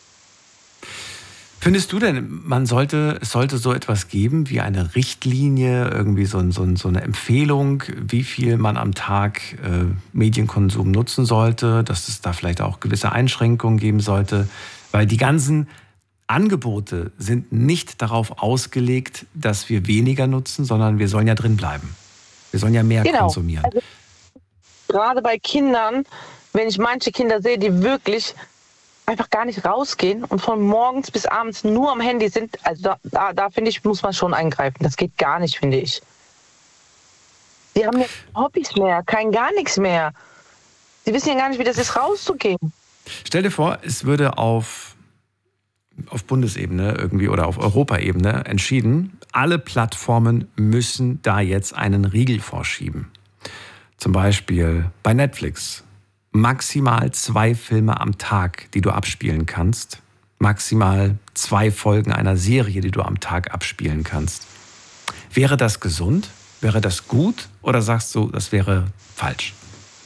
Findest du denn, es sollte so etwas geben wie eine Richtlinie, irgendwie so eine Empfehlung, wie viel man am Tag Medienkonsum nutzen sollte, dass es da vielleicht auch gewisse Einschränkungen geben sollte? Weil die ganzen Angebote sind nicht darauf ausgelegt, dass wir weniger nutzen, sondern wir sollen ja drin bleiben. Wir sollen ja mehr konsumieren. Also, gerade bei Kindern, wenn ich manche Kinder sehe, die wirklich einfach gar nicht rausgehen und von morgens bis abends nur am Handy sind, also da finde ich, muss man schon eingreifen. Das geht gar nicht, finde ich. Die haben ja Hobbys mehr, gar nichts mehr. Die wissen ja gar nicht, wie das ist, rauszugehen. Stell dir vor, es würde auf Bundesebene irgendwie oder auf Europaebene entschieden, alle Plattformen müssen da jetzt einen Riegel vorschieben. Zum Beispiel bei Netflix. Maximal 2 Filme am Tag, die du abspielen kannst. Maximal 2 Folgen einer Serie, die du am Tag abspielen kannst. Wäre das gesund? Wäre das gut? Oder sagst du, das wäre falsch?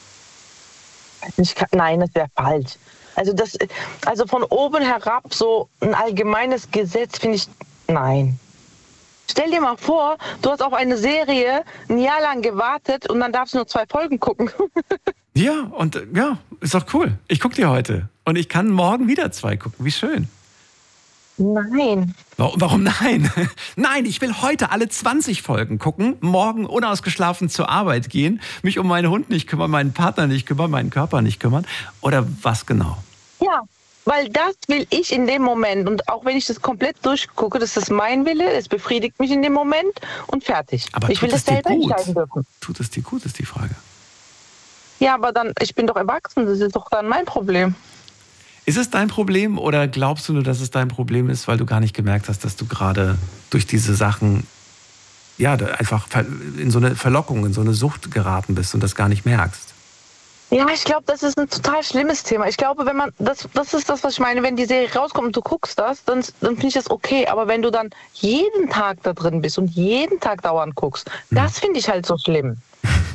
Nein, das wäre falsch. Also von oben herab so ein allgemeines Gesetz finde ich, nein. Stell dir mal vor, du hast auf eine Serie ein Jahr lang gewartet und dann darfst du nur 2 Folgen gucken. Ja, ist doch cool. Ich gucke dir heute und ich kann morgen wieder 2 gucken. Wie schön. Nein. Warum nein? Nein, ich will heute alle 20 Folgen gucken, morgen unausgeschlafen zur Arbeit gehen, mich um meinen Hund nicht kümmern, meinen Partner nicht kümmern, meinen Körper nicht kümmern. Oder was genau? Ja, weil das will ich in dem Moment. Und auch wenn ich das komplett durchgucke, das ist mein Wille, es befriedigt mich in dem Moment und fertig. Aber ich will das selber entscheiden dürfen. Tut es dir gut, ist die Frage. Ja, aber dann, ich bin doch erwachsen, das ist doch dann mein Problem. Ist es dein Problem oder glaubst du nur, dass es dein Problem ist, weil du gar nicht gemerkt hast, dass du gerade durch diese Sachen einfach in so eine Verlockung, in so eine Sucht geraten bist und das gar nicht merkst? Ja, ich glaube, das ist ein total schlimmes Thema. Ich glaube, wenn man, das ist das, was ich meine, wenn die Serie rauskommt und du guckst das, dann finde ich das okay. Aber wenn du dann jeden Tag da drin bist und jeden Tag dauernd guckst, das finde ich halt so schlimm.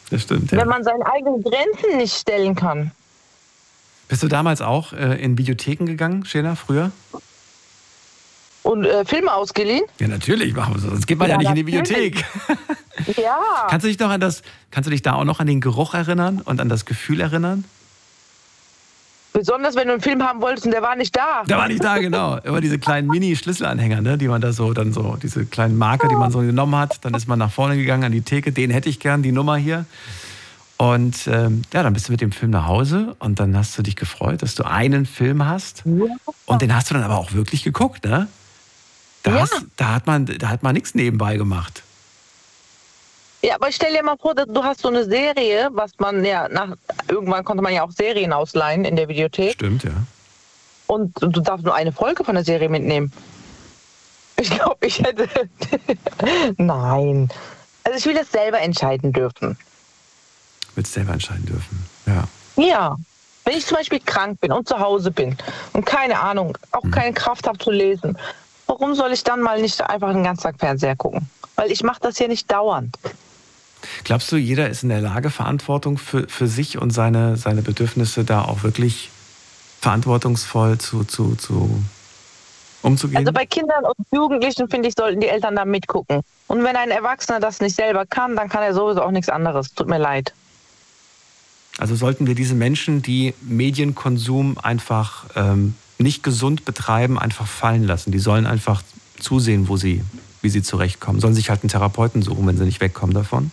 Das stimmt, ja. Wenn man seine eigenen Grenzen nicht stellen kann. Bist du damals auch in Videotheken gegangen, Shena, früher? Und Filme ausgeliehen? Ja, natürlich, sonst geht man ja nicht in die Bibliothek. Ja. Kannst du dich da auch noch an den Geruch erinnern und an das Gefühl erinnern? Besonders wenn du einen Film haben wolltest und der war nicht da. Der war nicht da, genau. Immer diese kleinen Mini-Schlüsselanhänger, ne, die man da so, diese kleinen Marker, die man so genommen hat. Dann ist man nach vorne gegangen an die Theke, den hätte ich gern, die Nummer hier. Und dann bist du mit dem Film nach Hause und dann hast du dich gefreut, dass du einen Film hast. Ja. Und den hast du dann aber auch wirklich geguckt, ne? Da hat man nichts nebenbei gemacht. Ja, aber stell dir mal vor, du hast so eine Serie, was man irgendwann konnte man ja auch Serien ausleihen in der Videothek. Stimmt, ja. Und du darfst nur eine Folge von der Serie mitnehmen. Ich glaube, ich hätte... Nein. Also ich will das selber entscheiden dürfen. Willst selber entscheiden dürfen, ja. Ja. Wenn ich zum Beispiel krank bin und zu Hause bin und keine Ahnung, auch keine Kraft habe zu lesen, warum soll ich dann mal nicht einfach den ganzen Tag Fernseher gucken? Weil ich mache das ja nicht dauernd. Glaubst du, jeder ist in der Lage, Verantwortung für sich und seine Bedürfnisse da auch wirklich verantwortungsvoll umzugehen? Also bei Kindern und Jugendlichen, finde ich, sollten die Eltern da mitgucken. Und wenn ein Erwachsener das nicht selber kann, dann kann er sowieso auch nichts anderes. Tut mir leid. Also sollten wir diese Menschen, die Medienkonsum einfach nicht gesund betreiben, einfach fallen lassen. Die sollen einfach zusehen, wie sie zurechtkommen. Sollen sich halt einen Therapeuten suchen, wenn sie nicht wegkommen davon?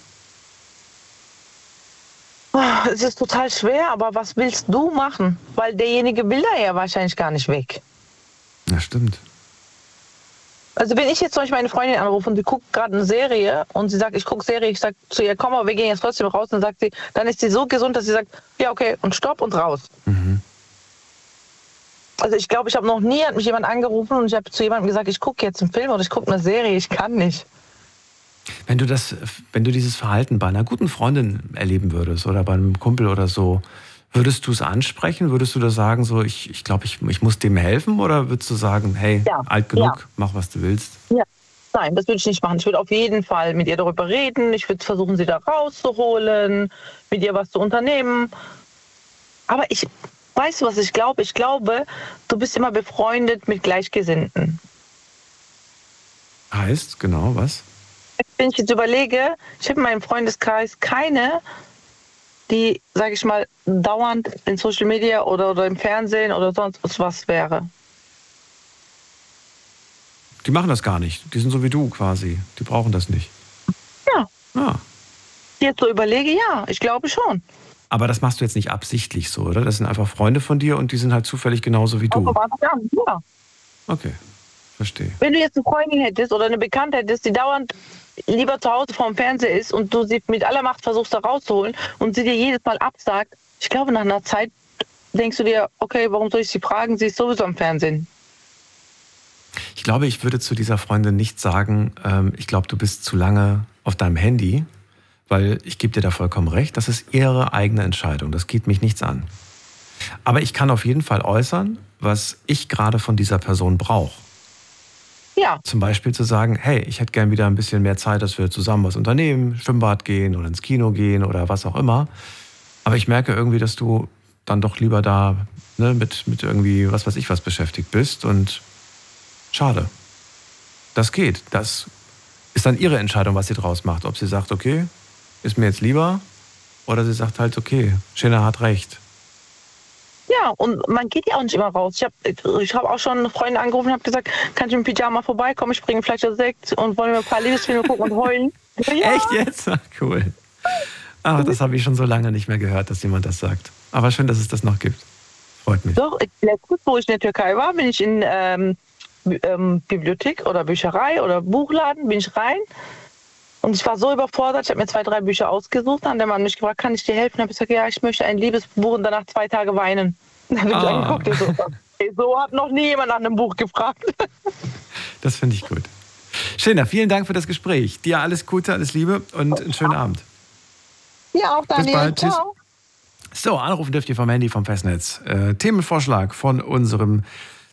Es ist total schwer, aber was willst du machen? Weil derjenige will da ja wahrscheinlich gar nicht weg. Ja, stimmt. Also wenn ich jetzt zum Beispiel meine Freundin anrufe und sie guckt gerade eine Serie und sie sagt, ich gucke Serie, ich sage zu ihr, komm mal, wir gehen jetzt trotzdem raus, dann sagt sie, dann ist sie so gesund, dass sie sagt, ja okay, und stopp und raus. Mhm. Also ich glaube, hat mich jemand angerufen und ich habe zu jemandem gesagt, ich gucke jetzt einen Film oder ich gucke eine Serie, ich kann nicht. Wenn du dieses Verhalten bei einer guten Freundin erleben würdest oder bei einem Kumpel oder so, würdest du es ansprechen? Würdest du da sagen, so ich glaube, ich muss dem helfen? Oder würdest du sagen, hey, alt genug, mach was du willst? Ja. Nein, das würde ich nicht machen. Ich würde auf jeden Fall mit ihr darüber reden. Ich würde versuchen, sie da rauszuholen, mit ihr was zu unternehmen. Aber weißt du, was ich glaube? Ich glaube, du bist immer befreundet mit Gleichgesinnten. Heißt, genau, was? Wenn ich jetzt überlege, ich habe in meinem Freundeskreis keine, die, sage ich mal, dauernd in Social Media oder im Fernsehen oder sonst was wäre. Die machen das gar nicht. Die sind so wie du quasi. Die brauchen das nicht. Ja. Jetzt so überlege, ja, ich glaube schon. Aber das machst du jetzt nicht absichtlich so, oder? Das sind einfach Freunde von dir und die sind halt zufällig genauso wie du. Ja. Okay, verstehe. Wenn du jetzt eine Freundin hättest oder eine Bekannte hättest, die dauernd lieber zu Hause vorm Fernseher ist und du sie mit aller Macht versuchst da rauszuholen und sie dir jedes Mal absagt, ich glaube, nach einer Zeit denkst du dir, okay, warum soll ich sie fragen? Sie ist sowieso am Fernsehen. Ich glaube, ich würde zu dieser Freundin nicht sagen, ich glaube, du bist zu lange auf deinem Handy, weil ich gebe dir da vollkommen recht, das ist ihre eigene Entscheidung, das geht mich nichts an. Aber ich kann auf jeden Fall äußern, was ich gerade von dieser Person brauche. Ja. Zum Beispiel zu sagen, hey, ich hätte gern wieder ein bisschen mehr Zeit, dass wir zusammen was unternehmen, Schwimmbad gehen oder ins Kino gehen oder was auch immer. Aber ich merke irgendwie, dass du dann doch lieber da mit irgendwie was weiß ich was beschäftigt bist und schade. Das geht. Das ist dann ihre Entscheidung, was sie draus macht. Ob sie sagt, okay, ist mir jetzt lieber, oder sie sagt halt, okay, Shena hat recht. Ja, und man geht ja auch nicht immer raus. Ich hab auch schon eine Freundin angerufen und habe gesagt, kann ich mit dem Pyjama vorbeikommen? Ich bringe vielleicht das Sekt und wollen wir ein paar Liebesfilme gucken und heulen. Ja. Echt jetzt? Ach, cool. Ach, das habe ich schon so lange nicht mehr gehört, dass jemand das sagt. Aber schön, dass es das noch gibt. Freut mich. Doch, letztens, wo ich in der Türkei war, bin ich in Bibliothek oder Bücherei oder Buchladen, bin ich rein. Und ich war so überfordert, ich habe mir 2, 3 Bücher ausgesucht. Dann hat der Mann mich gefragt, kann ich dir helfen? Dann habe ich gesagt, ja, ich möchte ein Liebesbuch und danach 2 Tage weinen. Dann habe ich angeguckt, so hat noch nie jemand nach einem Buch gefragt. Das finde ich gut. Shena, vielen Dank für das Gespräch. Dir alles Gute, alles Liebe und einen schönen Abend. Ja, auch Daniel. Bis bald. Ciao. Tschüss. So, anrufen dürft ihr vom Handy vom Festnetz. Themenvorschlag von unserem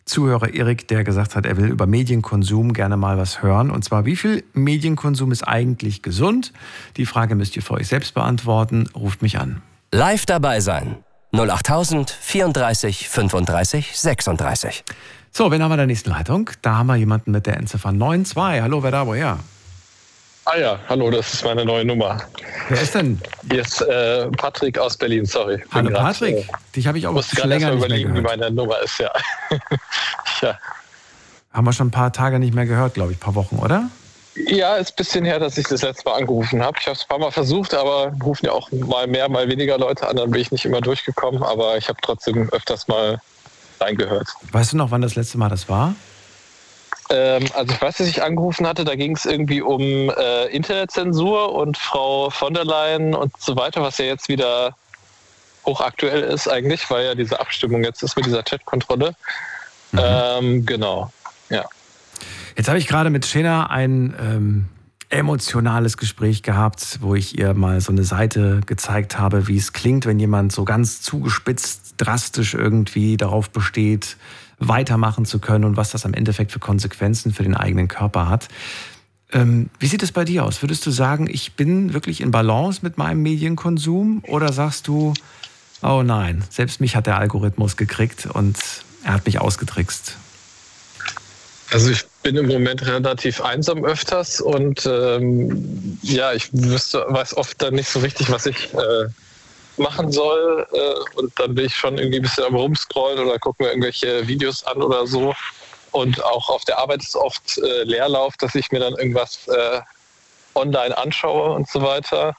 Zuhörer Erik, der gesagt hat, er will über Medienkonsum gerne mal was hören. Und zwar, wie viel Medienkonsum ist eigentlich gesund? Die Frage müsst ihr für euch selbst beantworten. Ruft mich an. Live dabei sein. 08000 34 35 36. So, wen haben wir in der nächsten Leitung? Da haben wir jemanden mit der Endziffer 92. Hallo, wer da, woher? Ah ja, hallo, das ist meine neue Nummer. Wer ist denn? Hier ist Patrick aus Berlin, sorry. Hallo Patrick, dich habe ich auch schon länger nicht mehr gehört. Wie meine Nummer ist, ja. Ja. Haben wir schon ein paar Tage nicht mehr gehört, glaube ich, ein paar Wochen, oder? Ja, ist ein bisschen her, dass ich das letzte Mal angerufen habe. Ich habe es ein paar Mal versucht, aber rufen ja auch mal mehr, mal weniger Leute an, dann bin ich nicht immer durchgekommen, aber ich habe trotzdem öfters mal reingehört. Weißt du noch, wann das letzte Mal das war? Also ich weiß, dass ich angerufen hatte, da ging es irgendwie um Internetzensur und Frau von der Leyen und so weiter, was ja jetzt wieder hochaktuell ist eigentlich, weil ja diese Abstimmung jetzt ist mit dieser Chatkontrolle. Genau, ja. Jetzt habe ich gerade mit Shena ein emotionales Gespräch gehabt, wo ich ihr mal so eine Seite gezeigt habe, wie es klingt, wenn jemand so ganz zugespitzt, drastisch irgendwie darauf besteht, weitermachen zu können und was das am Endeffekt für Konsequenzen für den eigenen Körper hat. Wie sieht es bei dir aus? Würdest du sagen, ich bin wirklich in Balance mit meinem Medienkonsum oder sagst du, oh nein, selbst mich hat der Algorithmus gekriegt und er hat mich ausgetrickst? Also ich bin im Moment relativ einsam öfters und ja, ich weiß oft dann nicht so richtig, was ich machen soll und dann bin ich schon irgendwie ein bisschen am Rumscrollen oder gucke mir irgendwelche Videos an oder so und auch auf der Arbeit ist oft Leerlauf, dass ich mir dann irgendwas online anschaue und so weiter.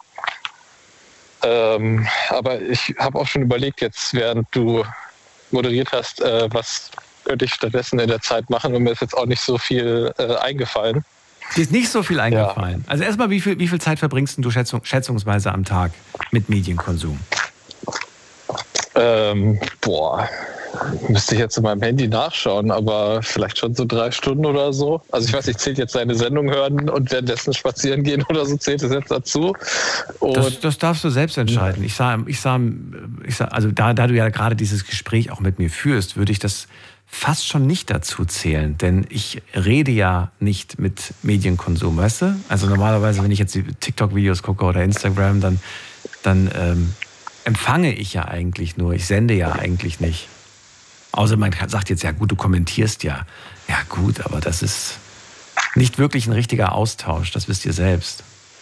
Aber ich habe auch schon überlegt jetzt, während du moderiert hast, was könnte ich stattdessen in der Zeit machen und mir ist jetzt auch nicht so viel eingefallen. Dir ist nicht so viel eingefallen. Ja. Also erstmal, wie viel Zeit verbringst du schätzungsweise am Tag mit Medienkonsum? Müsste ich jetzt in meinem Handy nachschauen, aber vielleicht schon so 3 Stunden oder so. Also ich weiß nicht, zählt jetzt seine Sendung hören und währenddessen spazieren gehen oder so, zählt das jetzt dazu? Das darfst du selbst entscheiden. Ich sag, also da du ja gerade dieses Gespräch auch mit mir führst, würde ich das fast schon nicht dazu zählen, denn ich rede ja nicht mit Medienkonsum, weißt du? Also normalerweise, wenn ich jetzt die TikTok-Videos gucke oder Instagram, dann empfange ich ja eigentlich nur, ich sende ja eigentlich nicht. Außer man sagt jetzt, ja gut, du kommentierst ja. Ja gut, aber das ist nicht wirklich ein richtiger Austausch, das wisst ihr selbst.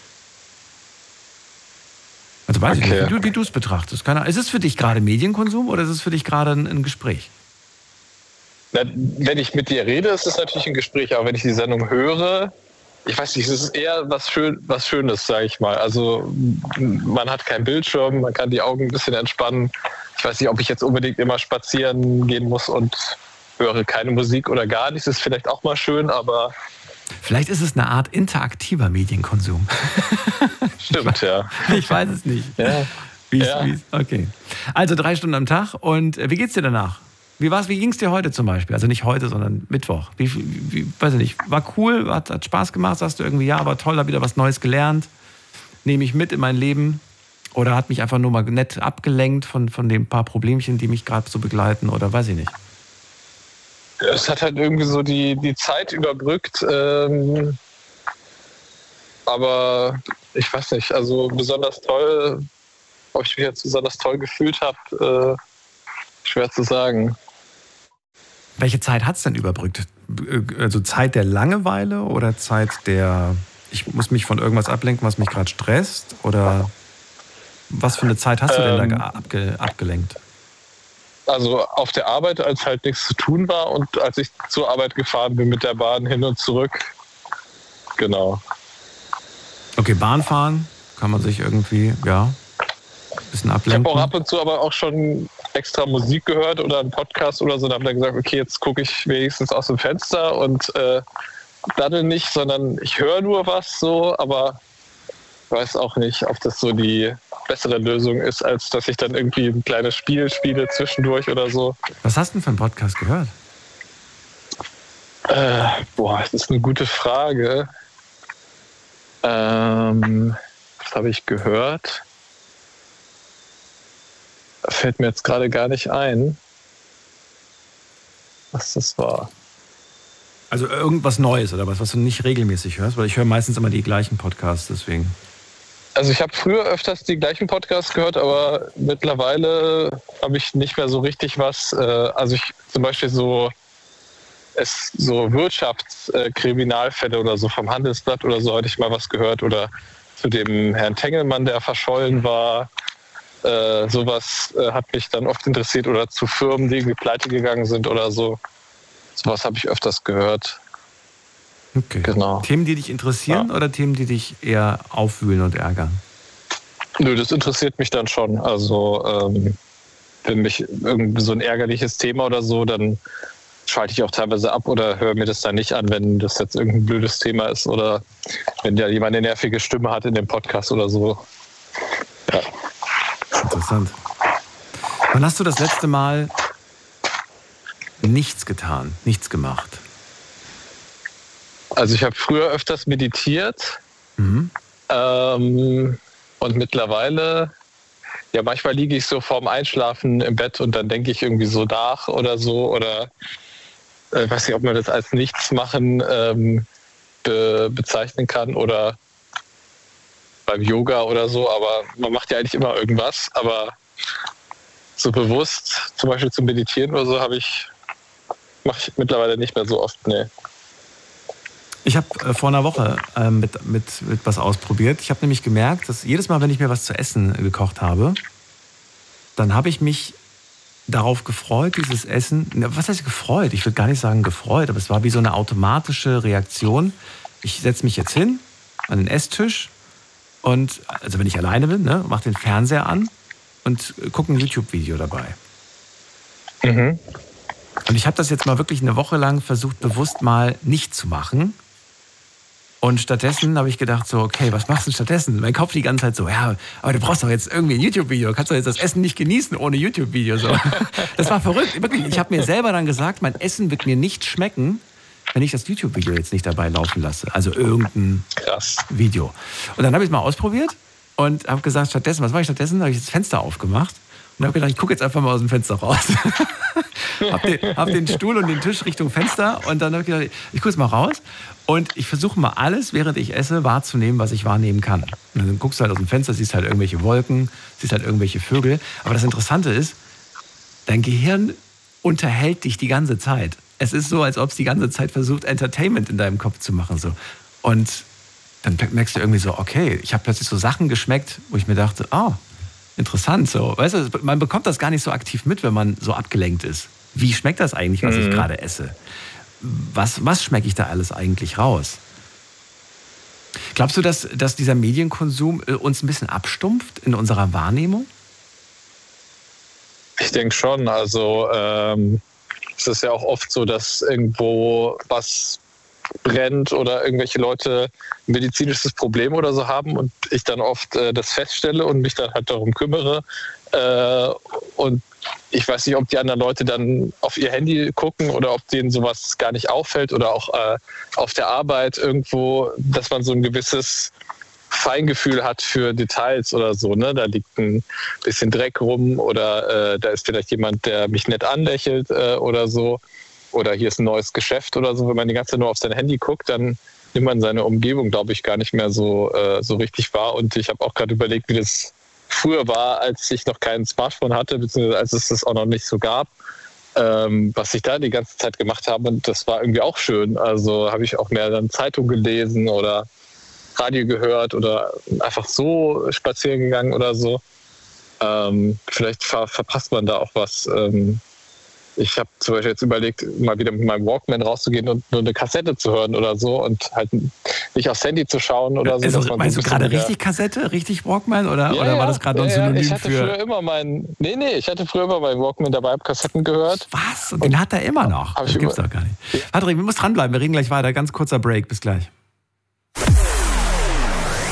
Also weiß ich nicht, wie du es betrachtest. Ist es für dich gerade Medienkonsum oder ist es für dich gerade ein Gespräch? Na, wenn ich mit dir rede, ist es natürlich ein Gespräch, aber wenn ich die Sendung höre, ich weiß nicht, es ist eher was Schönes, sage ich mal. Also man hat keinen Bildschirm, man kann die Augen ein bisschen entspannen. Ich weiß nicht, ob ich jetzt unbedingt immer spazieren gehen muss und höre keine Musik oder gar nichts. Das ist vielleicht auch mal schön, aber... Vielleicht ist es eine Art interaktiver Medienkonsum. Stimmt, ja. Ich weiß es nicht. Ja. Okay. Also 3 Stunden am Tag und wie geht's dir danach? Wie ging es dir heute zum Beispiel? Also nicht heute, sondern Mittwoch. Weiß ich nicht, war cool, hat Spaß gemacht, sagst du irgendwie, ja, war toll, hab wieder was Neues gelernt, nehme ich mit in mein Leben oder hat mich einfach nur mal nett abgelenkt von den paar Problemchen, die mich gerade so begleiten oder weiß ich nicht. Es hat halt irgendwie so die Zeit überbrückt, aber ich weiß nicht, also besonders toll, ob ich mich jetzt besonders toll gefühlt habe, schwer zu sagen. Welche Zeit hat es denn überbrückt? Also Zeit der Langeweile oder Zeit der, ich muss mich von irgendwas ablenken, was mich gerade stresst? Oder was für eine Zeit hast du denn da abgelenkt? Also auf der Arbeit, als halt nichts zu tun war und als ich zur Arbeit gefahren bin mit der Bahn hin und zurück. Genau. Okay, Bahnfahren kann man sich irgendwie, ja, ein bisschen ablenken. Ich habe auch ab und zu aber auch schon extra Musik gehört oder einen Podcast oder so. Da habe ich dann gesagt, okay, jetzt gucke ich wenigstens aus dem Fenster und daddel nicht, sondern ich höre nur was so, aber ich weiß auch nicht, ob das so die bessere Lösung ist, als dass ich dann irgendwie ein kleines Spiel spiele zwischendurch oder so. Was hast du denn für einen Podcast gehört? Das ist eine gute Frage. Was habe ich gehört? Fällt mir jetzt gerade gar nicht ein. was das war. Also irgendwas Neues oder was du nicht regelmäßig hörst? Weil ich höre meistens immer die gleichen Podcasts, deswegen. Also ich habe früher öfters die gleichen Podcasts gehört, aber mittlerweile habe ich nicht mehr so richtig was. Also ich zum Beispiel so Wirtschaftskriminalfälle oder so vom Handelsblatt oder so hatte ich mal was gehört. Oder zu dem Herrn Tengelmann, der verschollen war. Sowas hat mich dann oft interessiert. Oder zu Firmen, die pleite gegangen sind oder so. Sowas habe ich öfters gehört. Okay. Genau. Themen, die dich interessieren oder Themen, die dich eher aufwühlen und ärgern? Nö, das interessiert mich dann schon. Also wenn mich irgendwie so ein ärgerliches Thema oder so, dann schalte ich auch teilweise ab oder höre mir das dann nicht an, wenn das jetzt irgendein blödes Thema ist oder wenn ja jemand eine nervige Stimme hat in dem Podcast oder so. Ja. Interessant. Wann hast du das letzte Mal nichts getan, nichts gemacht? Also ich habe früher öfters meditiert und mittlerweile, ja manchmal liege ich so vorm Einschlafen im Bett und dann denke ich irgendwie so nach oder so oder weiß nicht, ob man das als Nichtsmachen bezeichnen kann oder beim Yoga oder so, aber man macht ja eigentlich immer irgendwas, aber so bewusst zum Beispiel zum Meditieren oder so mache ich mittlerweile nicht mehr so oft, nee. Ich habe vor einer Woche mit was ausprobiert. Ich habe nämlich gemerkt, dass jedes Mal, wenn ich mir was zu essen gekocht habe, dann habe ich mich darauf gefreut, dieses Essen, was heißt gefreut? Ich würde gar nicht sagen gefreut, aber es war wie so eine automatische Reaktion. Ich setze mich jetzt hin an den Esstisch und, also wenn ich alleine bin, ne, mache den Fernseher an und gucke ein YouTube-Video dabei. Mhm. Und ich habe das jetzt mal wirklich eine Woche lang versucht, bewusst mal nicht zu machen. Und stattdessen habe ich gedacht so, okay, was machst du stattdessen? Mein Kopf die ganze Zeit so, ja, aber du brauchst doch jetzt irgendwie ein YouTube-Video. Du kannst doch jetzt das Essen nicht genießen ohne YouTube-Video. So. Das war verrückt. Wirklich, ich habe mir selber dann gesagt, mein Essen wird mir nicht schmecken, wenn ich das YouTube-Video jetzt nicht dabei laufen lasse. Also irgendein Video. Und dann habe ich es mal ausprobiert und habe gesagt, stattdessen, was mache ich stattdessen? Da habe ich das Fenster aufgemacht. Und habe gedacht, ich gucke jetzt einfach mal aus dem Fenster raus. hab den Stuhl und den Tisch Richtung Fenster und dann habe ich gedacht, ich gucke jetzt mal raus und ich versuche mal alles, während ich esse, wahrzunehmen, was ich wahrnehmen kann. Und dann guckst du halt aus dem Fenster, siehst halt irgendwelche Wolken, siehst halt irgendwelche Vögel. Aber das Interessante ist, dein Gehirn unterhält dich die ganze Zeit. Es ist so, als ob es die ganze Zeit versucht, Entertainment in deinem Kopf zu machen. So. Und dann merkst du irgendwie so, okay, ich habe plötzlich so Sachen geschmeckt, wo ich mir dachte, interessant, so. Weißt du, man bekommt das gar nicht so aktiv mit, wenn man so abgelenkt ist. Wie schmeckt das eigentlich, was ich gerade esse? Was schmecke ich da alles eigentlich raus? Glaubst du, dass dieser Medienkonsum uns ein bisschen abstumpft in unserer Wahrnehmung? Ich denke schon. Also es ist ja auch oft so, dass irgendwo was brennt oder irgendwelche Leute ein medizinisches Problem oder so haben und ich dann oft das feststelle und mich dann halt darum kümmere. Und ich weiß nicht, ob die anderen Leute dann auf ihr Handy gucken oder ob denen sowas gar nicht auffällt oder auch auf der Arbeit irgendwo, dass man so ein gewisses Feingefühl hat für Details oder so. Ne? Da liegt ein bisschen Dreck rum oder da ist vielleicht jemand, der mich nett anlächelt oder so. Oder hier ist ein neues Geschäft oder so. Wenn man die ganze Zeit nur auf sein Handy guckt, dann nimmt man seine Umgebung, glaube ich, gar nicht mehr so richtig wahr. Und ich habe auch gerade überlegt, wie das früher war, als ich noch kein Smartphone hatte, beziehungsweise als es das auch noch nicht so gab, was ich da die ganze Zeit gemacht habe. Und das war irgendwie auch schön. Also habe ich auch mehr dann Zeitung gelesen oder Radio gehört oder einfach so spazieren gegangen oder so. Vielleicht verpasst man da auch was. Ich habe zum Beispiel jetzt überlegt, mal wieder mit meinem Walkman rauszugehen und nur eine Kassette zu hören oder so und halt nicht aufs Handy zu schauen oder so. Also, meinst du gerade richtig Kassette, richtig Walkman oder war das gerade noch ein Synonym ich hatte für... Früher immer ich hatte früher immer meinen Walkman dabei, habe Kassetten gehört. Was? Und den hat er immer noch? Das gibt's doch gar nicht. Ja. Patrick, wir müssen dranbleiben, wir reden gleich weiter. Ganz kurzer Break, bis gleich.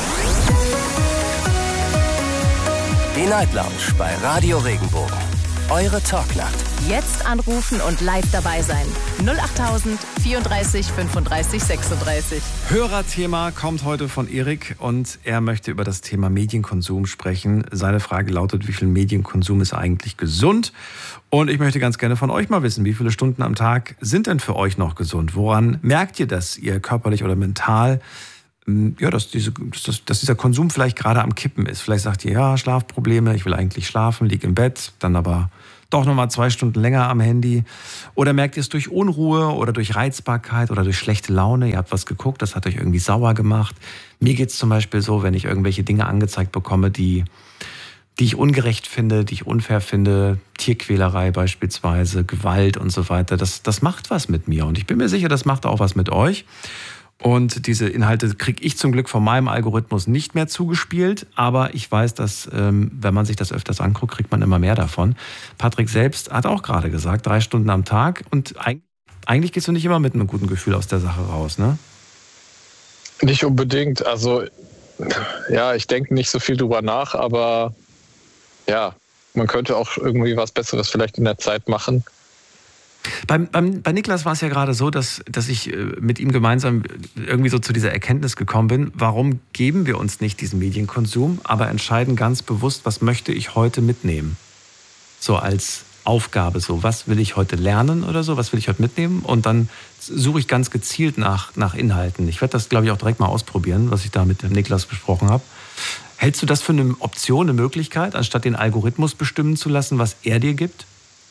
Die Night Lounge bei Radio Regenbogen. eure Talknacht. Jetzt anrufen und live dabei sein. 08000 34 35 36. Hörerthema kommt heute von Erik und er möchte über das Thema Medienkonsum sprechen. Seine Frage lautet, wie viel Medienkonsum ist eigentlich gesund? Und ich möchte ganz gerne von euch mal wissen, wie viele Stunden am Tag sind denn für euch noch gesund? Woran merkt ihr, dass ihr körperlich oder mental, dass dieser Konsum vielleicht gerade am Kippen ist? Vielleicht sagt ihr, ja, Schlafprobleme, ich will eigentlich schlafen, liege im Bett, dann aber doch nochmal 2 Stunden länger am Handy. Oder merkt ihr es durch Unruhe oder durch Reizbarkeit oder durch schlechte Laune? Ihr habt was geguckt, das hat euch irgendwie sauer gemacht. Mir geht es zum Beispiel so, wenn ich irgendwelche Dinge angezeigt bekomme, die ich ungerecht finde, die ich unfair finde, Tierquälerei beispielsweise, Gewalt und so weiter. Das macht was mit mir und ich bin mir sicher, das macht auch was mit euch. Und diese Inhalte kriege ich zum Glück von meinem Algorithmus nicht mehr zugespielt. Aber ich weiß, dass, wenn man sich das öfters anguckt, kriegt man immer mehr davon. Patrick selbst hat auch gerade gesagt, 3 Stunden am Tag. Und eigentlich gehst du nicht immer mit einem guten Gefühl aus der Sache raus, ne? Nicht unbedingt. Also, ja, ich denke nicht so viel drüber nach. Aber ja, man könnte auch irgendwie was Besseres vielleicht in der Zeit machen. Bei Niklas war es ja gerade so, dass ich mit ihm gemeinsam irgendwie so zu dieser Erkenntnis gekommen bin, warum geben wir uns nicht diesen Medienkonsum, aber entscheiden ganz bewusst, was möchte ich heute mitnehmen? So als Aufgabe, so was will ich heute lernen oder so, was will ich heute mitnehmen? Und dann suche ich ganz gezielt nach Inhalten. Ich werde das, glaube ich, auch direkt mal ausprobieren, was ich da mit dem Niklas besprochen habe. Hältst du das für eine Option, eine Möglichkeit, anstatt den Algorithmus bestimmen zu lassen, was er dir gibt?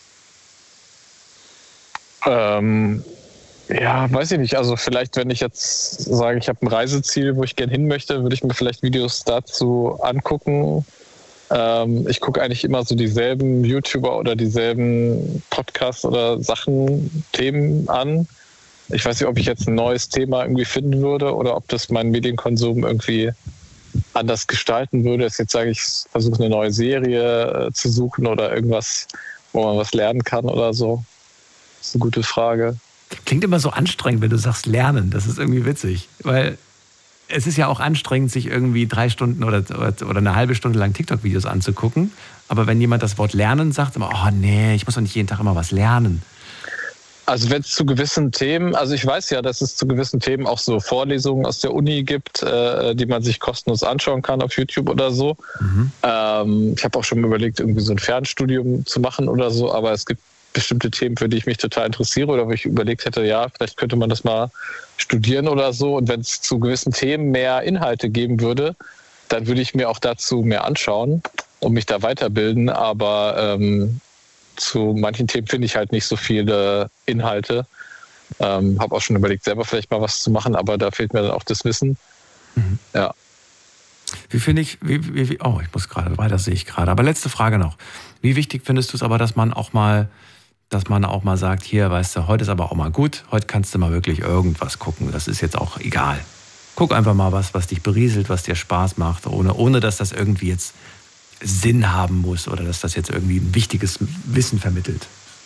Ja, weiß ich nicht. Also vielleicht, wenn ich jetzt sage, ich habe ein Reiseziel, wo ich gerne hin möchte, würde ich mir vielleicht Videos dazu angucken. Ich gucke eigentlich immer so dieselben YouTuber oder dieselben Podcasts oder Sachen, Themen an. Ich weiß nicht, ob ich jetzt ein neues Thema irgendwie finden würde oder ob das meinen Medienkonsum irgendwie anders gestalten würde. Jetzt sage ich, versuche eine neue Serie zu suchen oder irgendwas, wo man was lernen kann oder so. Das ist eine gute Frage. Klingt immer so anstrengend, wenn du sagst lernen. Das ist irgendwie witzig. Weil es ist ja auch anstrengend, sich irgendwie 3 Stunden oder eine halbe Stunde lang TikTok-Videos anzugucken. Aber wenn jemand das Wort lernen sagt, immer, oh nee, ich muss doch nicht jeden Tag immer was lernen. Also wenn es zu gewissen Themen, also ich weiß ja, dass es zu gewissen Themen auch so Vorlesungen aus der Uni gibt, die man sich kostenlos anschauen kann auf YouTube oder so. Mhm. Ich habe auch schon mal überlegt, irgendwie so ein Fernstudium zu machen oder so, aber es gibt bestimmte Themen, für die ich mich total interessiere oder wo ich überlegt hätte, ja, vielleicht könnte man das mal studieren oder so. Und wenn es zu gewissen Themen mehr Inhalte geben würde, dann würde ich mir auch dazu mehr anschauen und mich da weiterbilden. Aber zu manchen Themen finde ich halt nicht so viele Inhalte. Habe auch schon überlegt, selber vielleicht mal was zu machen, aber da fehlt mir dann auch das Wissen. Mhm. Ja. Ich muss gerade, weiter sehe ich gerade. Aber letzte Frage noch. Wie wichtig findest du es aber, dass man auch mal sagt, hier, weißt du, heute ist aber auch mal gut, heute kannst du mal wirklich irgendwas gucken. Das ist jetzt auch egal. Guck einfach mal was dich berieselt, was dir Spaß macht, ohne dass das irgendwie jetzt Sinn haben muss oder dass das jetzt irgendwie ein wichtiges Wissen vermittelt.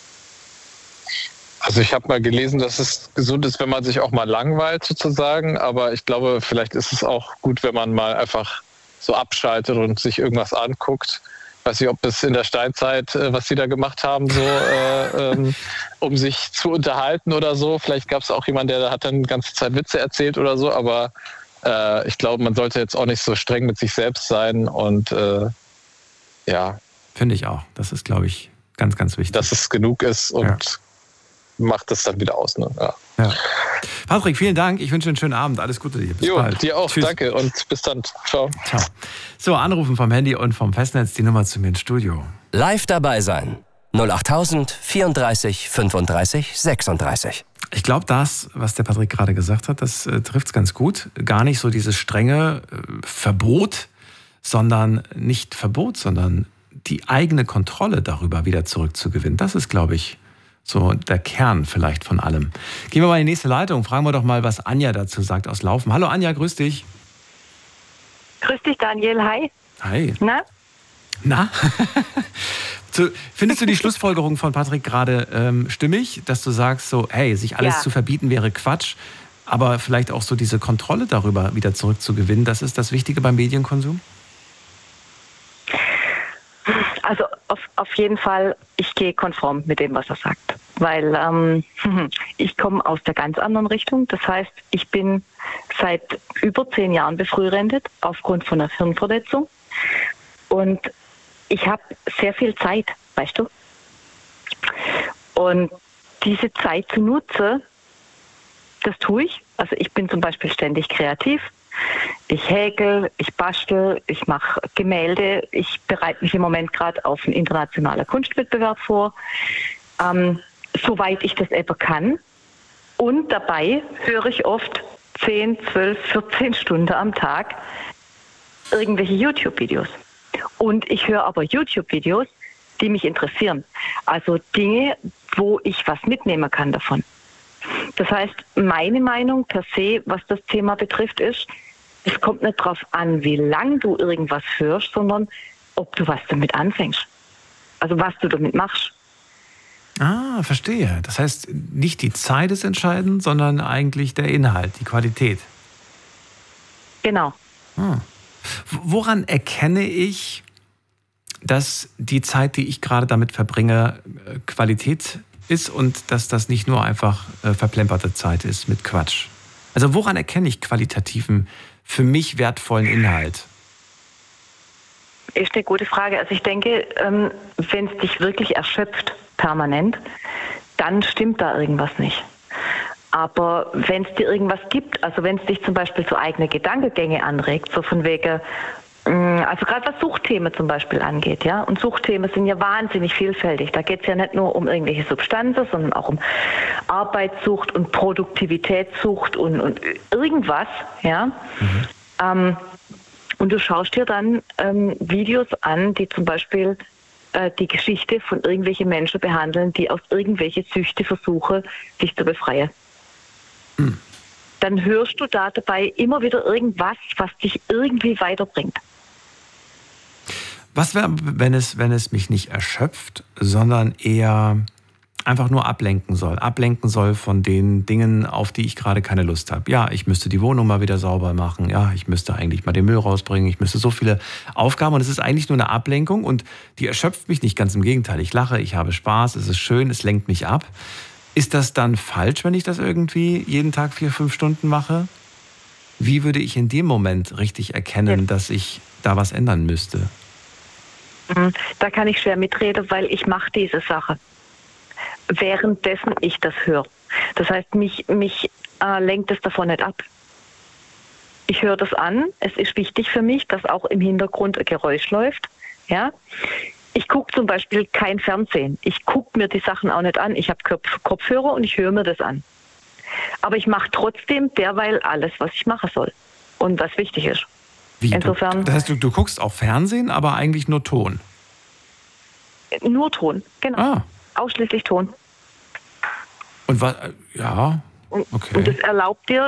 Also ich habe mal gelesen, dass es gesund ist, wenn man sich auch mal langweilt sozusagen, aber ich glaube, vielleicht ist es auch gut, wenn man mal einfach so abschaltet und sich irgendwas anguckt. Ich weiß nicht, ob es in der Steinzeit, was sie da gemacht haben, so um sich zu unterhalten oder so. Vielleicht gab es auch jemanden, der hat dann die ganze Zeit Witze erzählt oder so, aber ich glaube, man sollte jetzt auch nicht so streng mit sich selbst sein und ja. Finde ich auch. Das ist, glaube ich, ganz, ganz wichtig. Dass es genug ist und macht das dann wieder aus. Ne? Ja. Patrick, vielen Dank. Ich wünsche einen schönen Abend. Alles Gute dir. Bis bald. Dir auch. Tschüss. Danke und bis dann. Ciao. Ciao. So, anrufen vom Handy und vom Festnetz, die Nummer zu mir ins Studio. Live dabei sein. 08000 34 35 36. Ich glaube, das, was der Patrick gerade gesagt hat, das trifft es ganz gut. Gar nicht so dieses strenge Verbot, sondern nicht Verbot, sondern die eigene Kontrolle darüber wieder zurückzugewinnen. Das ist, glaube ich, so der Kern vielleicht von allem. Gehen wir mal in die nächste Leitung. Fragen wir doch mal, was Anja dazu sagt aus Laufen. Hallo Anja, grüß dich. Grüß dich Daniel, hi. Hi. Na? Findest du die Schlussfolgerung von Patrick gerade stimmig, dass du sagst so, hey, sich alles zu verbieten wäre Quatsch, aber vielleicht auch so diese Kontrolle darüber wieder zurückzugewinnen, das ist das Wichtige beim Medienkonsum? Also auf jeden Fall, ich ich gehe konform mit dem, was er sagt. Weil ich komme aus der ganz anderen Richtung. Das heißt, ich bin seit über 10 Jahren befrührentet aufgrund von einer Hirnverletzung. Und ich habe sehr viel Zeit, weißt du. Und diese Zeit zu nutzen, das tue ich. Also ich bin zum Beispiel ständig kreativ. Ich häkel, ich bastel, ich mache Gemälde. Ich bereite mich im Moment gerade auf einen internationalen Kunstwettbewerb vor, soweit ich das eben kann. Und dabei höre ich oft 10, 12, 14 Stunden am Tag irgendwelche YouTube-Videos. Und ich höre aber YouTube-Videos, die mich interessieren. Also Dinge, wo ich was mitnehmen kann davon. Das heißt, meine Meinung per se, was das Thema betrifft, ist, es kommt nicht darauf an, wie lang du irgendwas hörst, sondern ob du was damit anfängst. Also was du damit machst. Ah, verstehe. Das heißt, nicht die Zeit ist entscheidend, sondern eigentlich der Inhalt, die Qualität. Genau. Woran erkenne ich, dass die Zeit, die ich gerade damit verbringe, Qualität ist und dass das nicht nur einfach verplemperte Zeit ist mit Quatsch? Also woran erkenne ich qualitativen, für mich wertvollen Inhalt? Ist eine gute Frage. Also ich denke, wenn es dich wirklich erschöpft, permanent, dann stimmt da irgendwas nicht. Aber wenn es dir irgendwas gibt, also wenn es dich zum Beispiel zu eigene Gedankengänge anregt, so von wegen, also gerade was Suchtthemen zum Beispiel angeht, ja, und Suchtthemen sind ja wahnsinnig vielfältig. Da geht es ja nicht nur um irgendwelche Substanzen, sondern auch um Arbeitssucht und Produktivitätssucht und irgendwas, ja. Und du schaust dir dann Videos an, die zum Beispiel die Geschichte von irgendwelchen Menschen behandeln, die aus irgendwelche Süchte versuchen, sich zu befreien. Dann hörst du da dabei immer wieder irgendwas, was dich irgendwie weiterbringt. Was wäre, wenn es mich nicht erschöpft, sondern eher einfach nur ablenken soll von den Dingen, auf die ich gerade keine Lust habe. Ja, ich müsste die Wohnung mal wieder sauber machen. Ja, ich müsste eigentlich mal den Müll rausbringen. Ich müsste so viele Aufgaben und es ist eigentlich nur eine Ablenkung und die erschöpft mich nicht, ganz im Gegenteil. Ich lache, ich habe Spaß, es ist schön, es lenkt mich ab. Ist das dann falsch, wenn ich das irgendwie jeden Tag 4-5 Stunden mache? Wie würde ich in dem Moment richtig erkennen, dass ich da was ändern müsste? Da kann ich schwer mitreden, weil ich mache diese Sache, währenddessen ich das höre. Das heißt, mich lenkt es davon nicht ab. Ich höre das an. Es ist wichtig für mich, dass auch im Hintergrund ein Geräusch läuft. Ja? Ich gucke zum Beispiel kein Fernsehen. Ich gucke mir die Sachen auch nicht an. Ich habe Kopfhörer und ich höre mir das an. Aber ich mache trotzdem derweil alles, was ich machen soll und was wichtig ist. Wie? Insofern, das heißt, du guckst auch Fernsehen, aber eigentlich nur Ton? Nur Ton, genau. Ah. Ausschließlich Ton. Und was? Ja, okay. Und das erlaubt dir,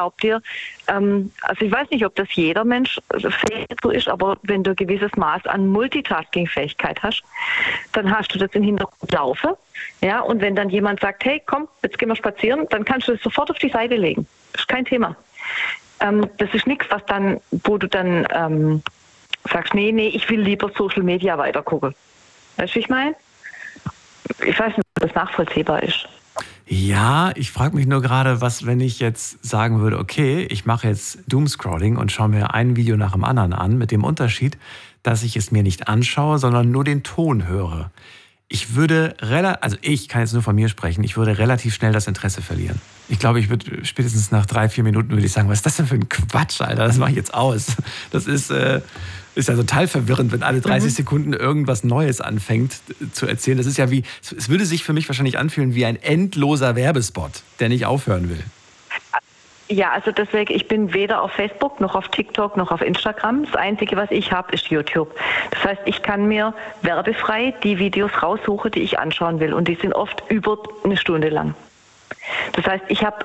also ich weiß nicht, ob das jeder Mensch fähig dazu ist, aber wenn du ein gewisses Maß an Multitasking-Fähigkeit hast, dann hast du das im Hintergrund laufen. Ja, und wenn dann jemand sagt, hey, komm, jetzt gehen wir spazieren, dann kannst du das sofort auf die Seite legen. Das ist kein Thema. Das ist nichts, wo du dann sagst, nee, ich will lieber Social Media weitergucken. Weißt du, wie ich meine? Ich weiß nicht, ob das nachvollziehbar ist. Ja, ich frage mich nur gerade, was, wenn ich jetzt sagen würde, okay, ich mache jetzt Doomscrolling und schaue mir ein Video nach dem anderen an, mit dem Unterschied, dass ich es mir nicht anschaue, sondern nur den Ton höre. Ich kann jetzt nur von mir sprechen, ich würde relativ schnell das Interesse verlieren. Ich glaube, ich würde spätestens nach 3-4 Minuten würde ich sagen, was ist das denn für ein Quatsch, Alter, das mache ich jetzt aus. Das ist ja total verwirrend, wenn alle 30 Sekunden irgendwas Neues anfängt zu erzählen. Das ist ja es würde sich für mich wahrscheinlich anfühlen wie ein endloser Werbespot, der nicht aufhören will. Ja, also deswegen, ich bin weder auf Facebook, noch auf TikTok, noch auf Instagram. Das Einzige, was ich habe, ist YouTube. Das heißt, ich kann mir werbefrei die Videos raussuchen, die ich anschauen will. Und die sind oft über eine Stunde lang. Das heißt, ich habe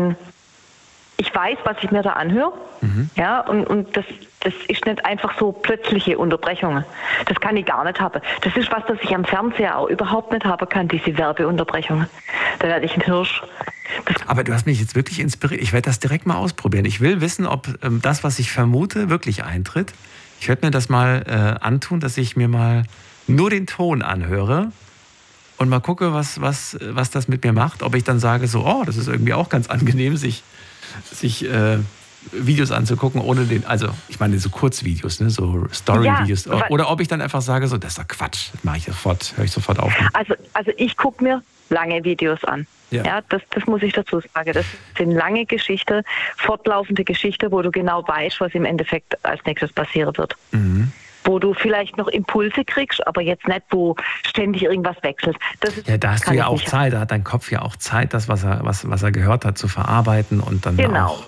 ich weiß, was ich mir da anhöre. Ja, und das ist nicht einfach so plötzliche Unterbrechungen. Das kann ich gar nicht haben. Das ist was, das ich am Fernseher auch überhaupt nicht haben kann, diese Werbeunterbrechungen. Da werde ich ein Hirsch. Aber du hast mich jetzt wirklich inspiriert. Ich werde das direkt mal ausprobieren. Ich will wissen, ob das, was ich vermute, wirklich eintritt. Ich werde mir das mal antun, dass ich mir mal nur den Ton anhöre und mal gucke, was das mit mir macht. Ob ich dann sage, so, oh, das ist irgendwie auch ganz angenehm, sich Videos anzugucken, ohne also ich meine so Kurzvideos, ne, so Story-Videos. Ja, oder ob ich dann einfach sage, so, das ist doch Quatsch, das mache ich sofort, höre ich sofort auf. Also ich gucke mir lange Videos an. Ja, das muss ich dazu sagen. Das sind lange Geschichten, fortlaufende Geschichten, wo du genau weißt, was im Endeffekt als nächstes passieren wird. Mhm. Wo du vielleicht noch Impulse kriegst, aber jetzt nicht, wo ständig irgendwas wechselt. Da hast du ja auch Zeit, da hat dein Kopf ja auch Zeit, das, was er gehört hat, zu verarbeiten und dann auch